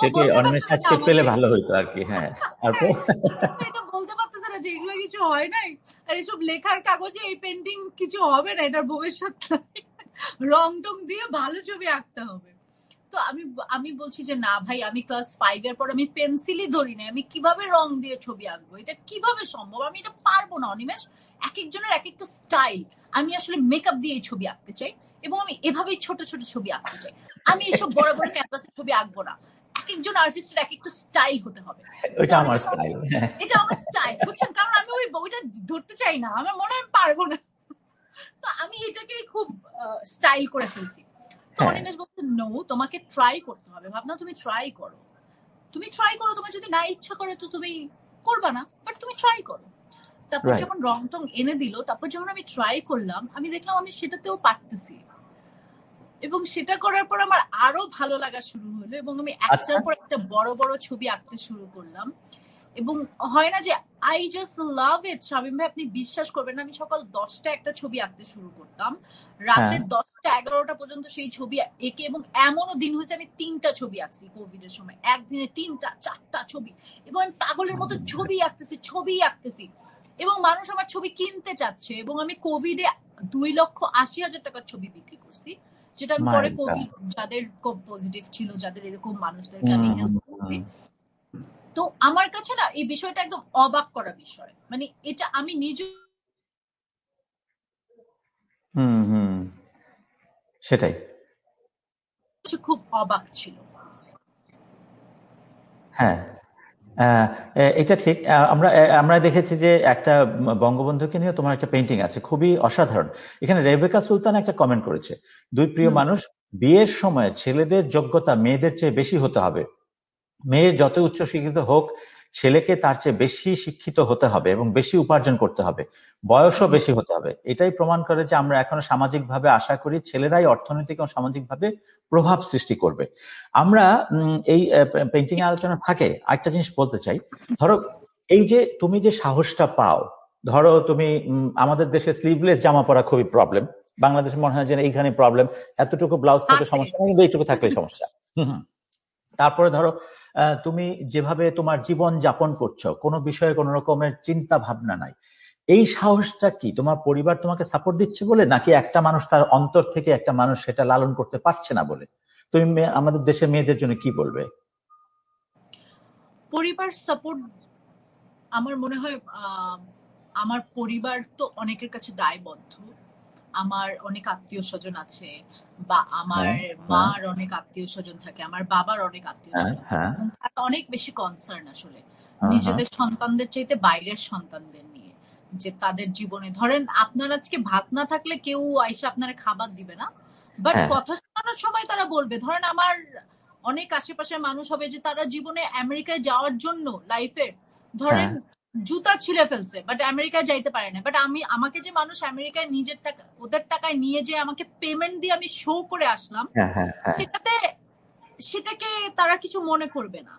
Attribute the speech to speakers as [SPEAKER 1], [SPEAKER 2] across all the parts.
[SPEAKER 1] ও
[SPEAKER 2] সেটাই
[SPEAKER 1] বলতে
[SPEAKER 2] অনিমেষ
[SPEAKER 1] পারতেছে না
[SPEAKER 2] আজকে পেলে
[SPEAKER 1] আমাকে।
[SPEAKER 2] ভালো হইতো আর কি। হ্যাঁ, তারপর
[SPEAKER 1] হ্যাঁ, এটা বলতে পারতেছে না যে এগুলো কিছু হয় নাই, আর এসব লেখার কাগজে এই পেন্টিং কিছু হবে না, এটার ভবিষ্যৎ নাই, রং টং দিয়ে ভালো ছবি আঁকতে হবে। তো আমি আমি বলছি যে না ভাই, আমি ক্লাস 5 এর পর আমি পেন্সিলই ধরি না, আমি কিভাবে রং দিয়ে ছবি আঁকবো, এটা কিভাবে সম্ভব, আমি এটা পারবো না অনিমেষ। এক একজনের এক একটা স্টাইল। আমি আসলে মেকআপ দিয়ে এই ছবি আঁকতে চাই, এবং আমি এভাবেই ছোট ছোট ছবি আঁকতে চাই। আমি এইসব বড় বড় ক্যানভাসের ছবি আঁকবো না। এক একজন আর্টিস্টের এক একটা স্টাইল হতে হবে। তো
[SPEAKER 2] ওইটা আমার
[SPEAKER 1] অনিমেষ,
[SPEAKER 2] স্টাইল।
[SPEAKER 1] এটা আমার স্টাইল, বুঝছেন? কারণ আমি ওইটা ধরতে চাই না, আমার মনে হয় আমি পারবো না। তো আমি এটাকে খুব স্টাইল করে ফেলছি। তো
[SPEAKER 2] হ্যাঁ,
[SPEAKER 1] অনিমেষ বলতে, নো, তোমাকে ট্রাই করতে হবে। ভাবনা, তুমি ট্রাই করো, তুমি ট্রাই করো, তোমার যদি না ইচ্ছা করে তো তুমি করবা না, বাট তুমি ট্রাই করো। তারপর
[SPEAKER 2] রাইট।
[SPEAKER 1] যখন রং টং এনে দিল, তারপর যখন আমি ট্রাই করলাম, আমি দেখলাম আমি সেটাতেও পারতেছি, এবং সেটা করার পর আমার আরো ভালো লাগা শুরু হলো, এবং আমি
[SPEAKER 2] আচ্ছা।
[SPEAKER 1] একটার পর একটা বড় বড় ছবি আঁকতে শুরু করলাম। এবং হয় না যে আই জাস্ট লাভ ইট, শামীম ভাই, আপনি বিশ্বাস করবেন না, আমি সকাল 10টা একটা ছবি আঁকতে শুরু করতাম,
[SPEAKER 2] হ্যাঁ।
[SPEAKER 1] রাতে 10টা 11টা পর্যন্ত সেই ছবি এঁকে, এবং এমনও দিন হয়েছে আমি 3টা ছবি আঁকছি কোভিড এর সময়, একদিনে 3টা 4টা ছবি, এবং আমি পাগলের মতো ছবি আঁকতেছি, ছবি আঁকতেছি, এবং মানুষ আমার ছবি কিনতে চাচ্ছে, এবং আমি কোভিডে 2,80,000 টাকার ছবি বিক্রি করছি, যেটা আমি
[SPEAKER 2] মাই
[SPEAKER 1] পরে
[SPEAKER 2] গড।
[SPEAKER 1] কোভিড যাদের পজিটিভ ছিল, যাদের এরকম মানুষদেরকে আমি হেল্প করছি। তো আমার কাছে না এই বিষয়টা একদম অবাক করা বিষয়, মানে এটা আমি নিজে
[SPEAKER 2] হুম হুম, সেটাই।
[SPEAKER 1] খুব অবাক ছিল।
[SPEAKER 2] হ্যাঁ, এটা ঠিক। আমরা আমরা দেখেছি যে একটা বঙ্গবন্ধুকে নিয়ে তোমার একটা পেন্টিং আছে, খুবই অসাধারণ। এখানে রেবেকা সুলতান একটা কমেন্ট করেছে, দুই প্রিয় মানুষ, বিয়ের সময় ছেলেদের যোগ্যতা মেয়েদের চেয়ে বেশি হতে হবে, মেয়ের যত উচ্চ শিক্ষিত হোক, ছেলেকে তার চেয়ে বেশি শিক্ষিত হতে হবে এবং বেশি উপার্জন করতে হবে, বয়সও বেশি হতে হবে। এটাই প্রমাণ করে যে আমরা এখনো সামাজিকভাবে আশা করি ছেলেরাই অর্থনৈতিক এবং সামাজিকভাবে প্রভাব সৃষ্টি করবে। আমরা এই পেন্টিং এ আলোচনা থাকে আরেকটা জিনিস বলতে চাই। ধরো, এই যে তুমি যে সাহসটা পাও, ধরো তুমি আমাদের দেশে স্লিভলেস জামা পরা খুবই প্রবলেম, বাংলাদেশে মনে হয় যে এইখানে প্রবলেম, এতটুকু ব্লাউজ থাকলে
[SPEAKER 1] হাতে
[SPEAKER 2] সমস্যা নেই, কিন্তু এইটুকু থাকলে সমস্যা। তারপরে ধরো, তুমি যেভাবে তোমার জীবন যাপন করছো, কোনো বিষয়ে কোনো রকমের চিন্তা ভাবনা নাই, এই সাহসটা কি তোমার পরিবার তোমাকে সাপোর্ট দিচ্ছে বলে, নাকি একটা মানুষ তার অন্তর থেকে একটা মানুষ সেটা লালন করতে পারছে না বলে? তুমি আমাদের দেশের মেয়েদের জন্য কি বলবে?
[SPEAKER 1] পরিবার সাপোর্ট, আমার মনে হয় আমার পরিবার তো অনেকের কাছে দায়বদ্ধ। আমার অনেক আত্মীয় স্বজন আছে, বা আমার
[SPEAKER 2] হ্যাঁ হ্যাঁ
[SPEAKER 1] মার অনেক আত্মীয় স্বজন থাকে, আমার বাবার অনেক আত্মীয়
[SPEAKER 2] হ্যাঁ
[SPEAKER 1] স্বজন থাকে,
[SPEAKER 2] হ্যাঁ
[SPEAKER 1] এবং তারা অনেক বেশি কনসার্ন আসলে
[SPEAKER 2] হ্যাঁ হ্যাঁ
[SPEAKER 1] নিজেদের সন্তানদের চাইতে বাইরের সন্তানদের নিয়ে, যে তাদের জীবনে ধরেন আপনার আজকে ভাত না থাকলে কেউ আইসা আপনার খাবার দিবে না, বাট
[SPEAKER 2] হ্যাঁ
[SPEAKER 1] কথা শোনানোর সময় তারা বলবে, ধরেন আমার অনেক আশেপাশের মানুষ হবে যে তারা জীবনে আমেরিকায় যাওয়ার জন্য লাইফে ধরেন
[SPEAKER 2] হ্যাঁ
[SPEAKER 1] জুতা ছিঁড়ে ফেলছে, বাট আমেরিকায় যাইতে পারে না, বাট আমাকে যে মানুষ আমেরিকায় নিজের টাকা ওদের টাকায় নিয়ে যে আমাকে পেমেন্ট দিয়ে আমি শো করে আসলাম,
[SPEAKER 2] হ্যাঁ হ্যাঁ হ্যাঁ।
[SPEAKER 1] সেটাতে সেটাকে তারা কিছু মনে করবে না,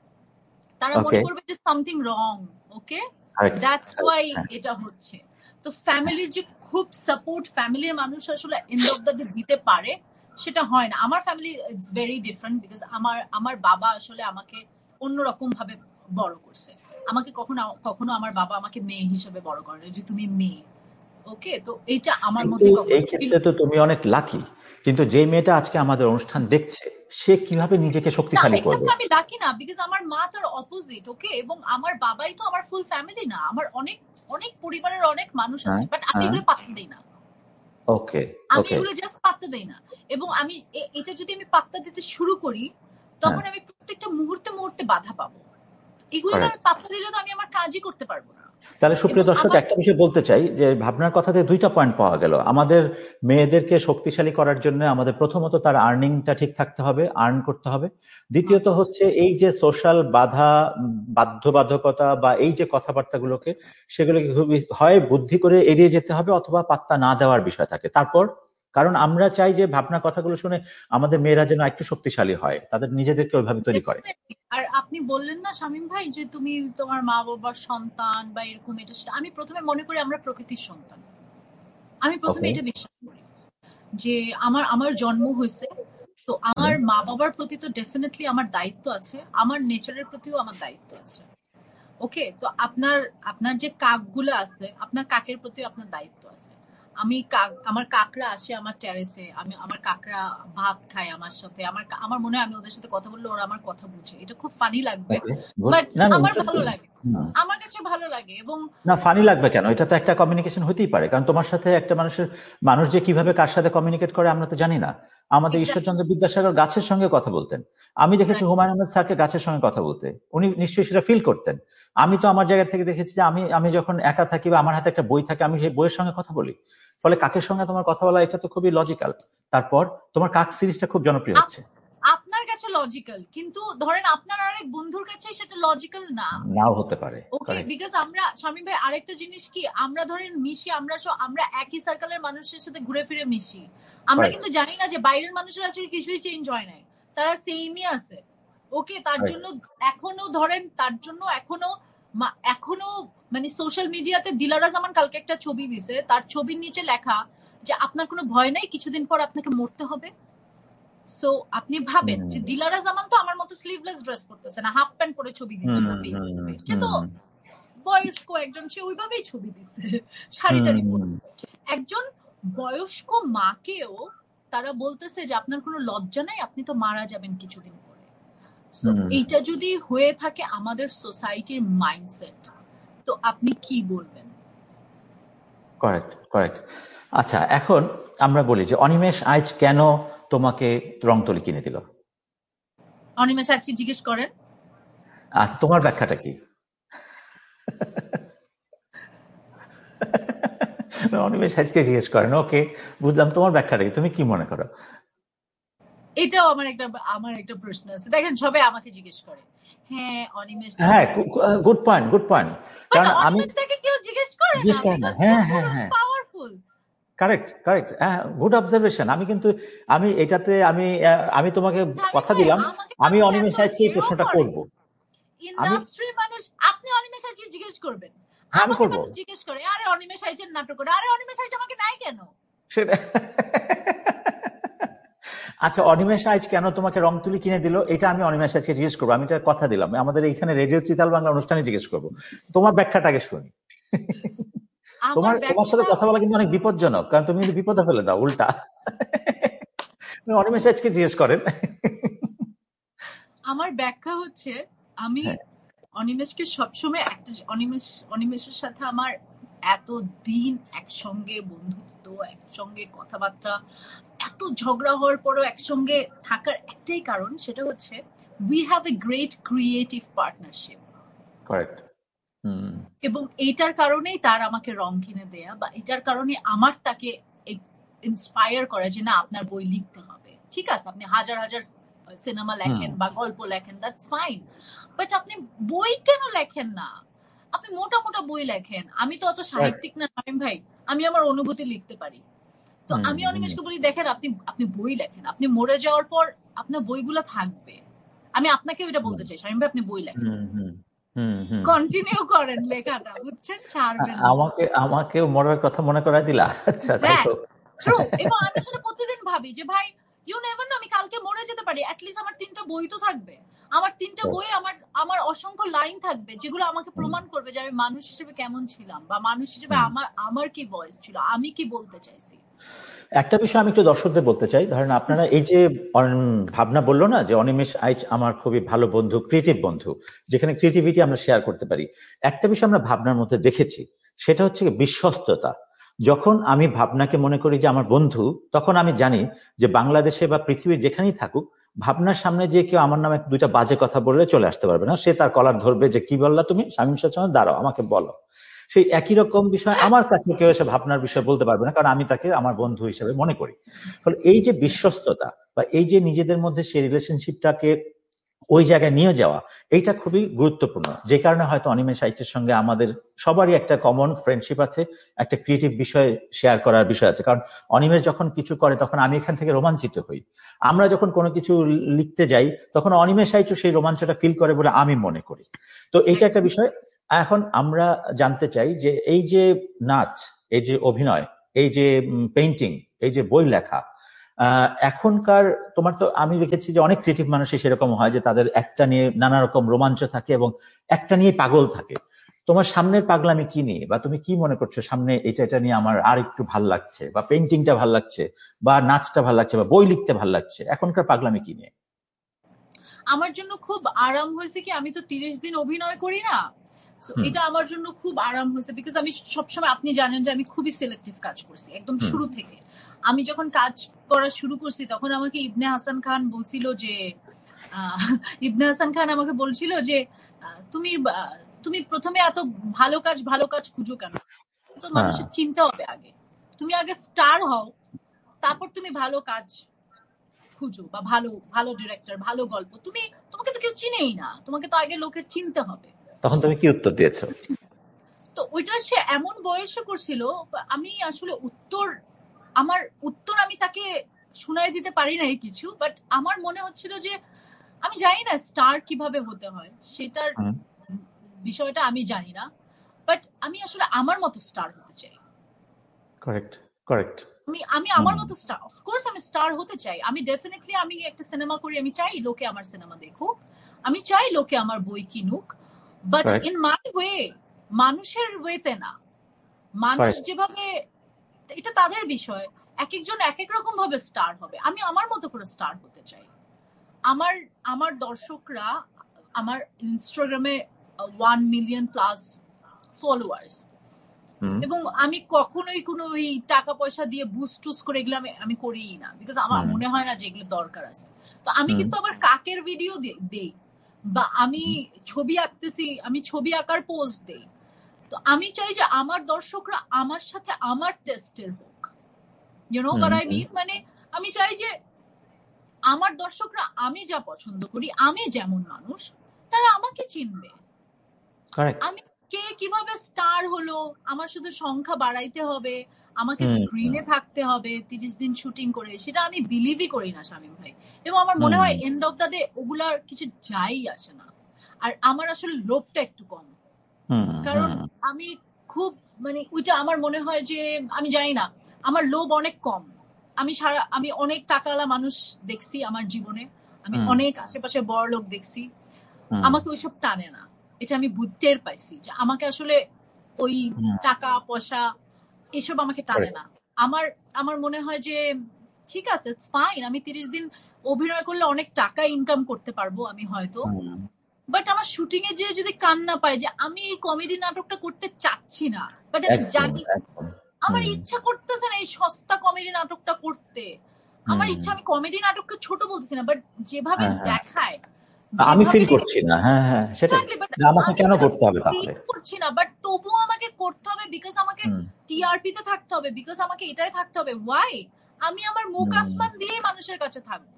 [SPEAKER 1] তারা মনে
[SPEAKER 2] ওকে।
[SPEAKER 1] করবে যে something wrong. Okay,
[SPEAKER 2] correct.
[SPEAKER 1] That's why
[SPEAKER 2] হ্যাঁ
[SPEAKER 1] এটা হচ্ছে। তো ফ্যামিলির যে খুব সাপোর্ট ফ্যামিলির মানুষ আসলে এন্ড অফ দ্য ডে দিতে পারে, সেটা হয় না। আমার family it's very different, because আমার আমার বাবা আসলে আমাকে অন্যরকম ভাবে বড় করছে। আমাকে কখনো কখনো আমার বাবা আমাকে মেয়ে হিসেবে বড় করে, যে তুমি মেয়ে। ওকে, তো এইটা আমার
[SPEAKER 2] কিন্তু
[SPEAKER 1] মধ্যে কখনো
[SPEAKER 2] এই
[SPEAKER 1] ছিল
[SPEAKER 2] ক্ষেত্রে তো তুমি অনেক লাকি, কিন্তু যে মেয়েটা আজকে আমাদের অনুষ্ঠান দেখছে, সে কিভাবে নিজেকে
[SPEAKER 1] না।
[SPEAKER 2] শক্তিশালী করবে?
[SPEAKER 1] এক্ষেত্রে আমি লাকি না, বিকজ আমার মা তার অপোজিট। ওকে, এবং আমার বাবাই তো আমার ফুল ফ্যামিলি না, আমার অনেক অনেক পরিবারের অনেক মানুষ
[SPEAKER 2] হ্যাঁ
[SPEAKER 1] আছে, বাট আমি
[SPEAKER 2] হ্যাঁ।
[SPEAKER 1] এগুলো পাত্তা দিই না।
[SPEAKER 2] ওকে
[SPEAKER 1] আমি
[SPEAKER 2] ওকে।
[SPEAKER 1] এগুলো জাস্ট পাত্তা দেই না, এবং আমি এটা যদি আমি পাত্তা দিতে শুরু করি,
[SPEAKER 2] হ্যাঁ,
[SPEAKER 1] তখন আমি প্রত্যেকটা মুহূর্তে মুহূর্তে বাধা পাবো। এগুলোকে আমি
[SPEAKER 2] কারেক্ট।
[SPEAKER 1] পাত্তা দিলে তো আমি আমার কাজই করতে পারবো না।
[SPEAKER 2] তাহলে
[SPEAKER 1] এবং
[SPEAKER 2] সুপ্রিয় দর্শক,
[SPEAKER 1] আমার
[SPEAKER 2] একটা বিষয় বলতে চাই যে ভাবনার কথাতে দুইটা পয়েন্ট পাওয়া গেল। আমাদের মেয়েদেরকে শক্তিশালী করার জন্য আমাদের প্রথমত তার আর্নিংটা ঠিক থাকতে হবে, আর্ন করতে হবে। দ্বিতীয়ত
[SPEAKER 1] মাস্ট।
[SPEAKER 2] হচ্ছে এই যে সোশ্যাল বাধা, বাধ্যবাধকতা বা এই যে কথাবার্তাগুলোকে, সেগুলোকে খুবই হয় বুদ্ধি করে এড়িয়ে যেতে হবে, অথবা পাত্তা না দেওয়ার বিষয় থাকে। তারপর, কারণ আমরা চাই যে ভাবনার কথাগুলো শুনে আমাদের মেয়েরা যেন একটু শক্তিশালী হয়, তাদের নিজেদেরকে ওইভাবে তৈরি করে।
[SPEAKER 1] আর আপনি বললেন না শামীম ভাই, যে তুমি তোমার মা বাবার সন্তান বা এরকম এটা সেটা, আমি প্রথমে মনে করি আমরা প্রকৃতির সন্তান। আমি প্রথমে
[SPEAKER 2] ওকে।
[SPEAKER 1] এটা বিশ্বাস করি যে আমার আমার জন্ম হয়েছে, তো আমার মা বাবার প্রতি তো ডেফিনেটলি আমার দায়িত্ব আছে, আমার নেচারের প্রতিও আমার দায়িত্ব আছে। ওকে, তো আপনার আপনার যে কাকগুলো আছে, আপনার কাকের প্রতিও আপনার দায়িত্ব আছে। আমি আমার কাকরা আসে আমার টেরেসে, আমার কাকরা ভাত খায় আমার সাথে, আমার মনে হয় আমি ওদের সাথে কথা বললে ওরা আমার কথা বুঝে। এটা খুব ফানি লাগবে, বাট আমার ভালো লাগে, আমার কাছে ভালো লাগে। এবং
[SPEAKER 2] না, ফানি লাগবে কেন? এটা তো একটা কমিউনিকেশন হতেই পারে, কারণ তোমার সাথে একটা মানুষ যে কিভাবে কার সাথে কমিউনিকেট করে আমরা তো জানি না। আমাদের ঈশ্বরচন্দ্র বিদ্যাসাগর গাছের সঙ্গে কথা বলতেন, আমি দেখেছি হুমায়ুন আহমেদ স্যারকে গাছের সঙ্গে কথা বলতে, উনি নিশ্চয়ই সেটা ফিল করতেন। আমি তো আমার জায়গা থেকে দেখেছি যে আমি যখন একা থাকি বা আমার হাতে একটা বই থাকে, আমি সেই বইয়ের সঙ্গে কথা বলি। ফলে কাকের সঙ্গে তোমার কথা বলা এটা তো খুবই লজিক্যাল। তারপর তোমার কাক সিরিজটা খুব জনপ্রিয় হচ্ছে।
[SPEAKER 1] আপনার কাছে লজিক্যাল, কিন্তু ধরেন আপনার আরেক বন্ধুর কাছে সেটা লজিক্যাল
[SPEAKER 2] নাও হতে পারে।
[SPEAKER 1] ওকে, বিকজ আমরা শামীম ভাই আরেকটা জিনিস কি, আমরা ধরেন মিশি, আমরা একই সার্কেলের মানুষের সাথে ঘুরে ফিরে মিশি, আমরা কিন্তু জানি না যে বাইরের মানুষের আসলে কিছুই চেঞ্জ হয় নাই, তারা সেমই আছে। ওকে, তার জন্য এখনো মানে সোশ্যাল মিডিয়াতে দিলারা জামান কালকে একটা ছবি দিছে, তার ছবির নিচে লেখা যে আপনার কোনো ভয় নাই, কিছুদিন পর আপনাকে মরতে হবে। সো আপনি ভাবেন যে দিলারা জামান তো আমার মতো স্লিভলেস ড্রেস করতেছে না, হাফ প্যান্ট পরে ছবি দিচ্ছে না ফেসবুকে, সে তো বয়স্ক একজন, সে ওইভাবেই ছবি দিচ্ছে শাড়িটারি পরে। একজন বয়স্ক মাকেও তারা বলতেছে যে আপনার কোনো লজ্জা নাই, আপনি তো মারা যাবেন কিছুদিন পরে। সো এইটা যদি হয়ে থাকে আমাদের সোসাইটির মাইন্ডসেট, তো আপনি কি বলবেন?
[SPEAKER 2] কারেক্ট। আচ্ছা, এখন আমরা বলি যে অনিমেষ আইচ কেন তোমাকে রংতুলি কিনে দিল?
[SPEAKER 1] অনিমেষ আজকে জিজ্ঞেস করেন।
[SPEAKER 2] আচ্ছা, তোমার ব্যাখ্যাটা কি? অনিমেষ আইচকে জিজ্ঞেস করেন, ওকে বুঝলাম, তোমার ব্যাখ্যাটা কি, তুমি কি মনে করো?
[SPEAKER 1] এটাও আমার একটা প্রশ্ন আছে। দেখেন সবাই আমাকে জিজ্ঞেস করে, হ্যাঁ অনিমেষ,
[SPEAKER 2] হ্যাঁ, গুড পয়েন্ট।
[SPEAKER 1] কারণ অনিমেষ তাকে কেউ জিজ্ঞেস করে না,
[SPEAKER 2] হ্যাঁ,
[SPEAKER 1] পাওয়ারফুল।
[SPEAKER 2] Correct, good observation. আমি এটাতে আমি তোমাকে কথা দিলাম, আমি অনিমেষ আইচকে এই প্রশ্নটা করব।
[SPEAKER 1] ইন্ডাস্ট্রির মানুষ, আপনি অনিমেষ আইচকে জিজ্ঞেস করবেন?
[SPEAKER 2] আমি করব।
[SPEAKER 1] জিজ্ঞেস করে, আরে অনিমেষ আইচের নাটক করে, আরে অনিমেষ আইচ আমাকে নাই কেন?
[SPEAKER 2] সেটা আচ্ছা, অনিমেষ আইচ কেন তোমাকে রংতুলি কিনে দিল, এটা আমি অনিমেষ আইচকে জিজ্ঞেস করবো। আমি এটা কথা দিলাম, আমাদের এইখানে রেডিও চিতাল বাংলা অনুষ্ঠানে জিজ্ঞেস করবো। তোমার ব্যাখ্যাটাকে শুনি। তোমার সাথে কথা বলা কিন্তু অনেক বিপজ্জনক, কারণ তুমি কিন্তু বিপদে ফেলে দাও উল্টা। অনিমেষ আইচকে জিজ্ঞেস করেন।
[SPEAKER 1] আমার ব্যাখ্যা হচ্ছে, আমি অনিমেষকে সবসময় অনিমেষের সাথে আমার এতদিন একসঙ্গে বন্ধুত্ব, একসঙ্গে কথাবার্তা, এত ঝগড়া হওয়ার পরও একসঙ্গে থাকার একটাই কারণ, সেটা হচ্ছে we have a great creative partnership.
[SPEAKER 2] Correct.
[SPEAKER 1] এবং এইটার কারণেই তার আমাকে রং কিনে দেয়া, বা এটার কারণে আমার তাকে ইন্সপায়ার করা যে না আপনার বই লিখতে হবে। ঠিক আছে, আপনি হাজার সিনেমা লেখেন বা গল্প লেখেন, দ্যাটস ফাইন, বাট আপনি বই কেন লেখেন না? আপনি মোটা বই লেখেন। আমি তো অত সাহিত্যিক না শামীম ভাই, আমি আমার অনুভূতি লিখতে পারি। তো আমি অনিমেষকে বলি, দেখেন আপনি বই লেখেন, আপনি মরে যাওয়ার পর আপনার বইগুলো থাকবে। আমি আপনাকে ওইটা বলতে চাই, শামীম ভাই আপনি বই লেখেন, কন্টিনিউ করেন লেখাটা, বুঝছেন, ছাড়বেন।
[SPEAKER 2] আমাকে মরার কথা মনে করাই দিলা। আচ্ছা, তাই তো।
[SPEAKER 1] ট্রু। এবং আমি আসলে প্রতিদিন ভাবি যে ভাই, ইউ নেভার নো, আমি কালকে মরে যেতে পারি, অ্যাট লিস্ট আমার 3টা বই তো থাকবে। আমার 3টা বই, আমার অসংখ্য লাইন থাকবে যেগুলো আমাকে প্রমাণ করবে যে আমি মানুষ হিসেবে কেমন ছিলাম, বা মানুষ হিসেবে আমার কি ভয়েস ছিল, আমি কি বলতে চাইছি।
[SPEAKER 2] একটা বিষয় আমি একটু দর্শকদের বলতে চাই, ধরেন আপনারা এই যে ভাবনা বললো না যে অনিমেষ আইচ আমার খুবই ভালো বন্ধু, ক্রিয়েটিভ বন্ধু, যেখানে ক্রিয়েটিভিটি আমরা শেয়ার করতে পারি। একটা বিষয় আমরা ভাবনার মধ্যে দেখেছি, সেটা হচ্ছে বিশ্বস্ততা। যখন আমি ভাবনাকে মনে করি যে আমার বন্ধু, তখন আমি জানি যে বাংলাদেশে বা পৃথিবীর যেখানেই থাকুক, ভাবনার সামনে যে কেউ আমার নামে 2টা বাজে কথা বললে চলে আসতে পারবে না। সে তার কলার ধরবে যে কি বললা তুমি, শামীম শাহ, দাঁড়াও, আমাকে বলো। সেই একই রকম বিষয় আমার কাছে কেউ এসে ভাবনার বিষয় বলতে পারবে না, কারণ আমি তাকে আমার বন্ধু হিসেবে মনে করি। ফলে এই যে বিশ্বস্ততা বা এই যে নিজেদের মধ্যে সেই রিলেশনশিপটাকে ওই জায়গায় নিয়ে যাওয়া, এইটা খুবই গুরুত্বপূর্ণ। যে কারণে হয়তো অনিমেষ আইচের সঙ্গে আমাদের সবারই একটা কমন ফ্রেন্ডশিপ আছে, একটা ক্রিয়েটিভ বিষয় শেয়ার করার বিষয় আছে। কারণ অনিমেষ যখন কিছু করে তখন আমি এখান থেকে রোমাঞ্চিত হই। আমরা যখন কোনো কিছু লিখতে যাই তখন অনিমেষ আইচও সেই রোমাঞ্চটা ফিল করে বলে আমি মনে করি। তো এইটা একটা বিষয়। এখন আমরা জানতে চাই যে এই যে নাচ, এই যে অভিনয়, এই যে পেইন্টিং, এই যে বই লেখা, এখনকার তোমার তো আমি দেখেছি যে অনেক ক্রিয়েটিভ মানুষই সেরকম হয় যে তাদের একটা নিয়ে নানা রকম রোমাঞ্চ থাকে এবং একটা নিয়ে পাগল থাকে। তোমার সামনের পাগলামি কি নিয়ে, বা তুমি কি মনে করছো সামনে এটা নিয়ে আমার আর একটু ভাল লাগছে, বা পেইন্টিংটা ভাল লাগছে, বা নাচটা ভাল লাগছে, বা বই লিখতে ভাল লাগছে, এখনকার পাগলামি কি নিয়ে?
[SPEAKER 1] আমার জন্য খুব আরাম হয়েছে কি, আমি তো 30 দিন অভিনয় করি না, এটা আমার জন্য খুব আরাম হয়েছে। বিকজ আমি সবসময়, আপনি জানেন যে আমি খুবই সিলেক্টিভ কাজ করছি একদম শুরু থেকে। আমি যখন কাজ করা শুরু করছি তখন আমাকে ইবনে হাসান খান বলছিল যে ইবনে হাসান খান আমাকে বলছিল যে তুমি তুমি প্রথমে এত ভালো কাজ খুঁজো কেন? তো মানুষের চিন্তা হবে আগে, তুমি আগে স্টার হও, তারপর তুমি ভালো কাজ খুঁজো, বা ভালো ভালো ডিরেক্টর, ভালো গল্প। তোমাকে তো কেউ চিনেই না, তোমাকে তো আগে লোকের চিনতে হবে।
[SPEAKER 2] তখন তুমি কি উত্তর দিয়েছো?
[SPEAKER 1] তো ওইটা সে এমন বয়সে করছিল, আমি আসলে আমার উত্তর আমি তাকে শুনাই দিতে পারি নাই কিছু, বাট আমার মনে হচ্ছিল যে আমি জানি না স্টার কিভাবে হতে হয়, সেটার বিষয়টা আমি জানি না, বাট আমি আসলে আমার মতো স্টার হতে চাই।
[SPEAKER 2] Correct, correct.
[SPEAKER 1] আমি আমার মতো স্টার, অফকোর্স আমি স্টার হতে চাই। আমি ডেফিনেটলি, আমি একটা সিনেমা করি, আমি চাই লোকে আমার সিনেমা দেখুক, আমি চাই লোকে আমার বই কিনুক, বাট ইন মাই ওয়ে, মানুষের ওয়েতে না। মানুষ যেভাবে, এটা তাদের বিষয়, এক একজন এক এক রকম ভাবে স্টার হবে। আমি আমার মতো করে স্টার হতে চাই। আমার আমার দর্শকরা, আমার ইনস্টাগ্রামে 1 মিলিয়ন প্লাস ফলোয়ার্স, এবং আমি কখনোই কোনো ওই টাকা পয়সা দিয়ে বুস্ট টুস করে এগুলো আমি করিই না, বিকজ আমার মনে হয় না যে এগুলো দরকার আছে। তো আমি কিন্তু আবার কাকের ভিডিও দেই, বা আমি ছবি আঁকতেছি, আমি ছবি আঁকার পোস্ট দেই। তো আমি চাই যে আমার দর্শকরা আমার সাথে আমার টেস্টের হোক, you know what I mean. মানে আমি চাই যে আমার দর্শকরা আমি যা পছন্দ করি, আমি যেমন মানুষ, তারা আমাকে চিনবে। আমি কে কিভাবে স্টার হলো, আমার শুধু সংখ্যা বাড়াইতে হবে, আমাকে স্ক্রিনে থাকতে হবে 30 দিন শুটিং করে, সেটা আমি বিলিভই করি না শামীম ভাই। এবং আমার মনে হয় এন্ড অফ দ্য ডে ওগুলার কিছু যাই আসে না। আর আমার আসলে লোভটা একটু কম, কারণ আমি খুব, মানে ওইটা আমার মনে হয় যে, আমি জানি না, আমার লোভ অনেক কম। আমি অনেক টাকাওয়ালা মানুষ দেখছি আমার জীবনে, আমি অনেক আশেপাশে বড় লোক দেখছি, আমাকে ওইসব টানে না। এটা আমি টের পাইছি যে আমাকে আসলে ওই টাকা পয়সা এসব আমাকে টানে না। আমার মনে হয় যে ঠিক আছে, ইটস ফাইন, আমি 30 দিন অভিনয় করলে অনেক টাকা ইনকাম করতে পারবো আমি হয়তো, বাট আমার শুটিং এ যে যদি কান্না পায় যে আমি এই কমেডি নাটকটা করতে চাচ্ছি না, বাট আমি জানি আমার ইচ্ছা করতেছে না এই সস্তা কমেডি নাটকটা করতে, আমার ইচ্ছা, আমি কমেডি নাটককে ছোট বলতেছি না, বাট যেভাবে দেখায়
[SPEAKER 2] আমি ফিল করছি না, সেটা আমাকে কেন করতে হবে তাহলে,
[SPEAKER 1] করছি না, বাট তবুও আমাকে করতে হবে, বিকজ আমাকে টিআরপি তে থাকতে হবে, বিকজ আমাকে এটাই থাকতে হবে। ওয়াই? আমি আমার মুখ আসমান দিয়ে মানুষের কাছে থাকবো,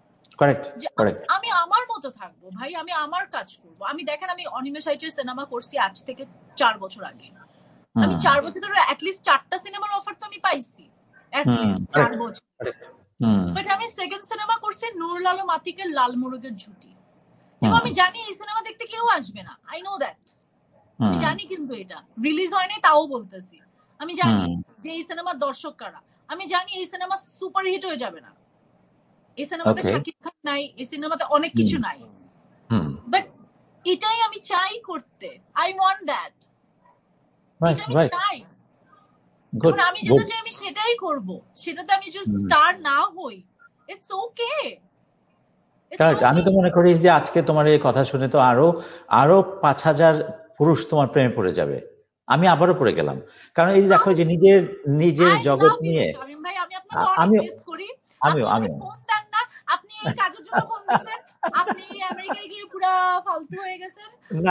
[SPEAKER 1] আমি আমার মতো থাকবো ভাই, আমি আমার কাজ করবো। আমি দেখেন, আমি অনিমেষাইটের সিনেমা করছি আজ থেকে 4 বছর আগে, আমি 4 বছর ধরে অ্যাটলিস্ট 4টা সিনেমার অফার তো আমি পাইছি, অ্যাটলিস্ট 4 বছর। বাট আমি সেকেন্ড সিনেমা করছি নুরুল আলম আতিকের লাল মোরগের ঝুঁটি, এবং আমি জানি এই সিনেমা দেখতে কেউ আসবে না, আই নো দ্যাট, আমি জানি, কিন্তু এটা রিলিজ হয়নি তাও বলতেছি। আমি জানি যে এই সিনেমার দর্শক কারা, আমি জানি এই সিনেমা সুপার হিট হয়ে যাবে না, এই সিনেমাতে শাকিব খান নাই, এই সিনেমাতে অনেক কিছু নাই, বাট এটাই আমি চাই করতে, আই ওয়ান্ট দ্যাট, এটা আমি চাই। এখন আমি যেটা চাই আমি সেটাই করব, সেটাতে আমি যদি স্টার না হই, ইটস ওকে।
[SPEAKER 2] আমি তো মনে করি যে আজকে তোমার এই কথা শুনে তো আরো 5,000 পুরুষ তোমার প্রেমে পড়ে যাবে। আমি আবারও পড়ে গেলাম, কারণ এই দেখো যে নিজের জগৎ নিয়ে
[SPEAKER 1] আমি মিস করি। আপনি ফোন দেন না, আপনি এই কাজের জন্য ফোন দিয়েছেন, আপনি আমেরিকায় গিয়ে পুরো ফালতু হয়ে গেছেন।
[SPEAKER 2] না,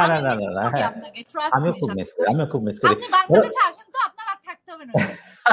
[SPEAKER 2] আমিও খুব মিস করি।
[SPEAKER 1] আপনি বাংলাদেশে আসেন তো, আপনার আর থাকতে হবে না।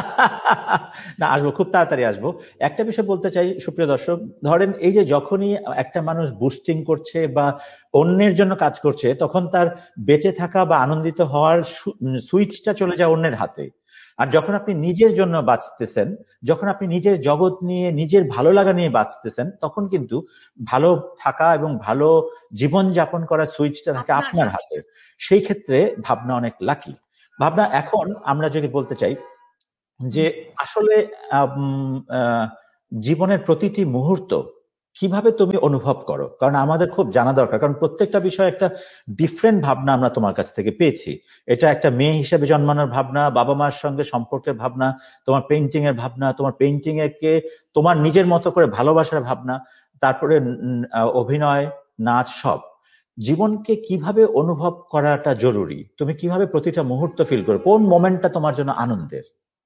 [SPEAKER 2] না, আসবো, খুব তাড়াতাড়ি আসবো। একটা বিষয় বলতে চাই সুপ্রিয় দর্শক, ধরেন এই যে যখনই একটা মানুষ বুস্টিং করছে বা অন্যের জন্য কাজ করছে, তখন তার বেঁচে থাকা বা আনন্দিত হওয়ার সুইচটা চলে যায় অন্যের হাতে। আর যখন আপনি নিজের জন্য বাঁচতেছেন, যখন আপনি নিজের জগৎ নিয়ে, নিজের ভালো লাগা নিয়ে বাঁচতেছেন, তখন কিন্তু ভালো থাকা এবং ভালো জীবন যাপন করার সুইচটা থাকে আপনার হাতে। সেই ক্ষেত্রে ভাবনা অনেক লাকি। ভাবনা, এখন আমরা যদি বলতে চাই যে আসলে জীবনের প্রতিটি মুহূর্ত কিভাবে তুমি অনুভব করো? কারণ আমাদের খুব জানা দরকার, কারণ প্রত্যেকটা বিষয় একটা ডিফারেন্ট ভাবনা আমরা তোমার কাছ থেকে পেয়েছি। এটা একটা মেয়ে হিসেবে জন্মানোর ভাবনা, বাবা মার সঙ্গে সম্পর্কের ভাবনা, তোমার পেইন্টিং এর ভাবনা, তোমার পেইন্টিং একে তোমার নিজের মতো করে ভালোবাসার ভাবনা, তারপরে অভিনয়, নাচ, সব। জীবনকে কিভাবে অনুভব করাটা জরুরি? তুমি কিভাবে প্রতিটা মুহূর্ত ফিল করো? কোন মোমেন্টটা তোমার জন্য আনন্দের?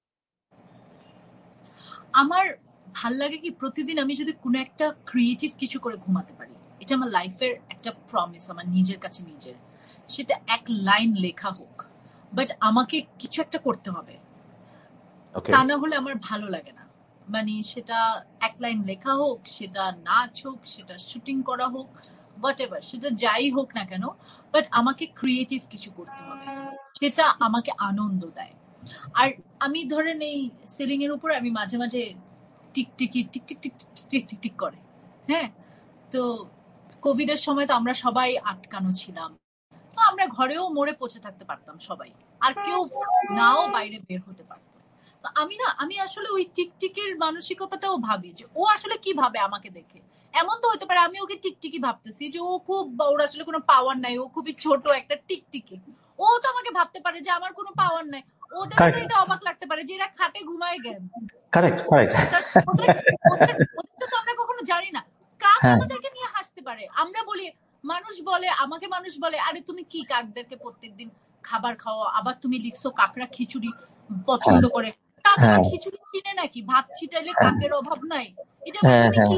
[SPEAKER 1] আমার ভাল লাগে কি প্রতিদিন আমি যদি কোনো একটা ক্রিয়েটিভ কিছু করে ঘুমাতে পারি, এটা আমার লাইফের একটা প্রমিস আমার নিজের কাছে নিজের। সেটা এক লাইন লেখা হোক, বাট আমাকে কিছু একটা করতে হবে,
[SPEAKER 2] ওকে।
[SPEAKER 1] তা না হলে আমার ভালো লাগে না। মানে সেটা এক লাইন লেখা হোক, সেটা নাচ হোক, সেটা শুটিং করা হোক, হোয়াট এভার, সেটা যাই হোক না কেন, বাট আমাকে ক্রিয়েটিভ কিছু করতে হবে, সেটা আমাকে আনন্দ দেয়। আর আমি ধরেন এই সিলিং এর উপরে আমি মাঝে মাঝে টিকটিকি tick tick tick tick tick tick tick করে। হ্যাঁ, তো কোভিড এর সময় তো আমরা সবাই আটকানো ছিলাম, তো আমরা ঘরেও মরে পচে থাকতে পারতাম সবাই, আর কেউ নাও বাইরে বের হতে পারতো। তো আমি আসলে ওই টিকটিকির মানসিকতাটাও ভাবি যে ও আসলে কি ভাবে আমাকে দেখে। এমন তো হতে পারে আমি ওকে টিকটিকি ভাবতেছি যে ও খুব, ওর আসলে কোনো পাওয়ার নাই, ও খুবই ছোট একটা টিকটিকি। ও তো আমাকে ভাবতে পারে যে আমার কোনো পাওয়ার নাই। ওদেরও তো এটা অবাক লাগতে পারে যে এরা খাটে ঘুমায় জ্ঞান।
[SPEAKER 2] Correct, correct.
[SPEAKER 1] ওদের তো আমরা কখনো জানি না। কাক আমাদেরকে নিয়ে হাসতে পারে, আমরা বলি, মানুষ বলে আরে তুমি কি কাকদেরকে প্রত্যেকদিন খাবার খাওয়া, আবার তুমি লিখছো কাকরা খিচুড়ি পছন্দ করে। কাক আবার খিচুড়ি চিনে নাকি? ভাত ছিটাইলে কাকের অভাব নাই, এটা আবার তুমি কি?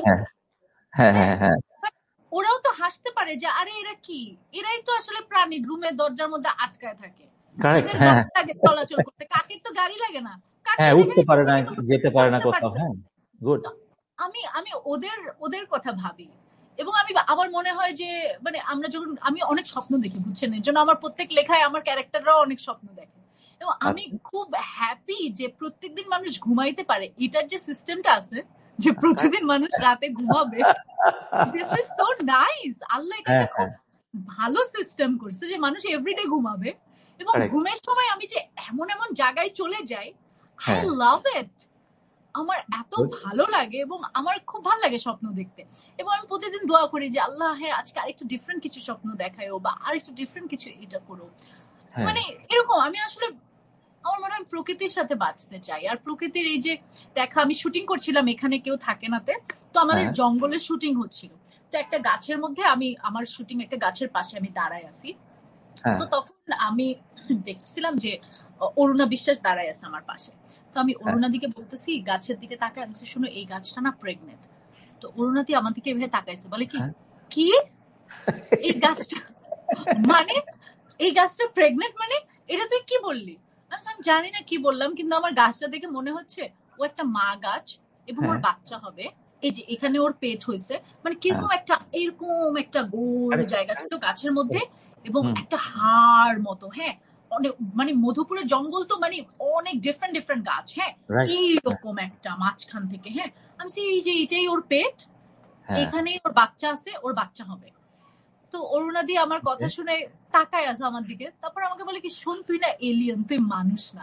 [SPEAKER 1] ওরাও তো হাসতে পারে যে আরে এরা কি, এরাই তো আসলে প্রাণী, রুমের দরজার মধ্যে আটকায় থাকে, এদের গাড়ি লাগে চলাচল করতে, কাকের তো গাড়ি লাগে না,
[SPEAKER 2] উঠতে পারে না, যেতে পারে না কোথাও। হ্যাঁ, গুড।
[SPEAKER 1] আমি ওদের কথা ভাবি, এবং আমার মনে হয় যে মানে আমি অনেক স্বপ্ন দেখি, বুঝছেন, এর জন্য আমার প্রত্যেক লেখায় আমার ক্যারেক্টাররাও অনেক স্বপ্ন দেখে, এবং আমি খুব হ্যাপি যে প্রত্যেকদিন মানুষ ঘুমাইতে পারে, এটার যে সিস্টেমটা আছে যে প্রতিদিন মানুষ রাতে ঘুমাবে, দিস ইজ সো নাইস। আল্লাহ এটা খুব ভালো সিস্টেম করছে যে মানুষ এভরিডে ঘুমাবে, এবং ঘুমের সময় আমি যে এমন এমন জায়গায় চলে যাই, আই লাভ ইট। আমার এত ভালো লাগে, এবং আমার খুব ভালো লাগে স্বপ্ন দেখতে, এবং আমি প্রতিদিন দোয়া করি যে আল্লাহ হ্যাঁ আজকে আরেকটু ডিফারেন্ট কিছু স্বপ্ন দেখায়ও, বা আরেকটু ডিফারেন্ট কিছু এটা করো। মানে এরকম আমি আসলে আমার মনে হয় প্রকৃতির সাথে বাঁচতে চাই। আর প্রকৃতির এই যে দেখা, আমি শুটিং করছিলাম এখানে কেউ থাকে নাতে, তো আমাদের জঙ্গলের শুটিং হচ্ছিল, তো একটা গাছের মধ্যে আমার শুটিং একটা গাছের পাশে আমি দাঁড়ায় আছি। তো তখন আমি দেখছিলাম যে অরুণা বিশ্বাস দাঁড়ায় আছে আমার পাশে, তো আমি অরুণা দিকে বলতেছি, গাছের দিকে তাকায়, আমি শুনো এই গাছটা না প্রেগনেন্ট। তো অরুণাদি আমার দিকে এভাবে তাকাইছে, বলে কি কি এই গাছটা, মানে এই গাছটা প্রেগনেন্ট, মানে এটা তুই কি বললি? আমি জানি না কি বললাম, কিন্তু আমার গাছটা দেখে মনে হচ্ছে ও একটা মা গাছ, এবং ওর বাচ্চা হবে, এই যে এখানে ওর পেট হয়েছে, মানে কিরকম একটা এরকম একটা গোল জায়গা ছিল গাছের মধ্যে, এবং একটা হাড় মতো, হ্যাঁ, অনেক মানে মধুপুরের জঙ্গল তো মানে অনেক ডিফারেন্ট ডিফারেন্ট গাছ, হ্যাঁ, এইরকম একটা মাঝখান থেকে, হ্যাঁ, আমি এই যে এটাই ওর পেট, এখানেই ওর বাচ্চা আছে, ওর বাচ্চা হবে। তো অরুণাদি আমার কথা শুনে তাকায় আছে আমার দিকে, তারপর আমাকে বলে কি, শোন তুই না এলিয়েন, তুই মানুষ না।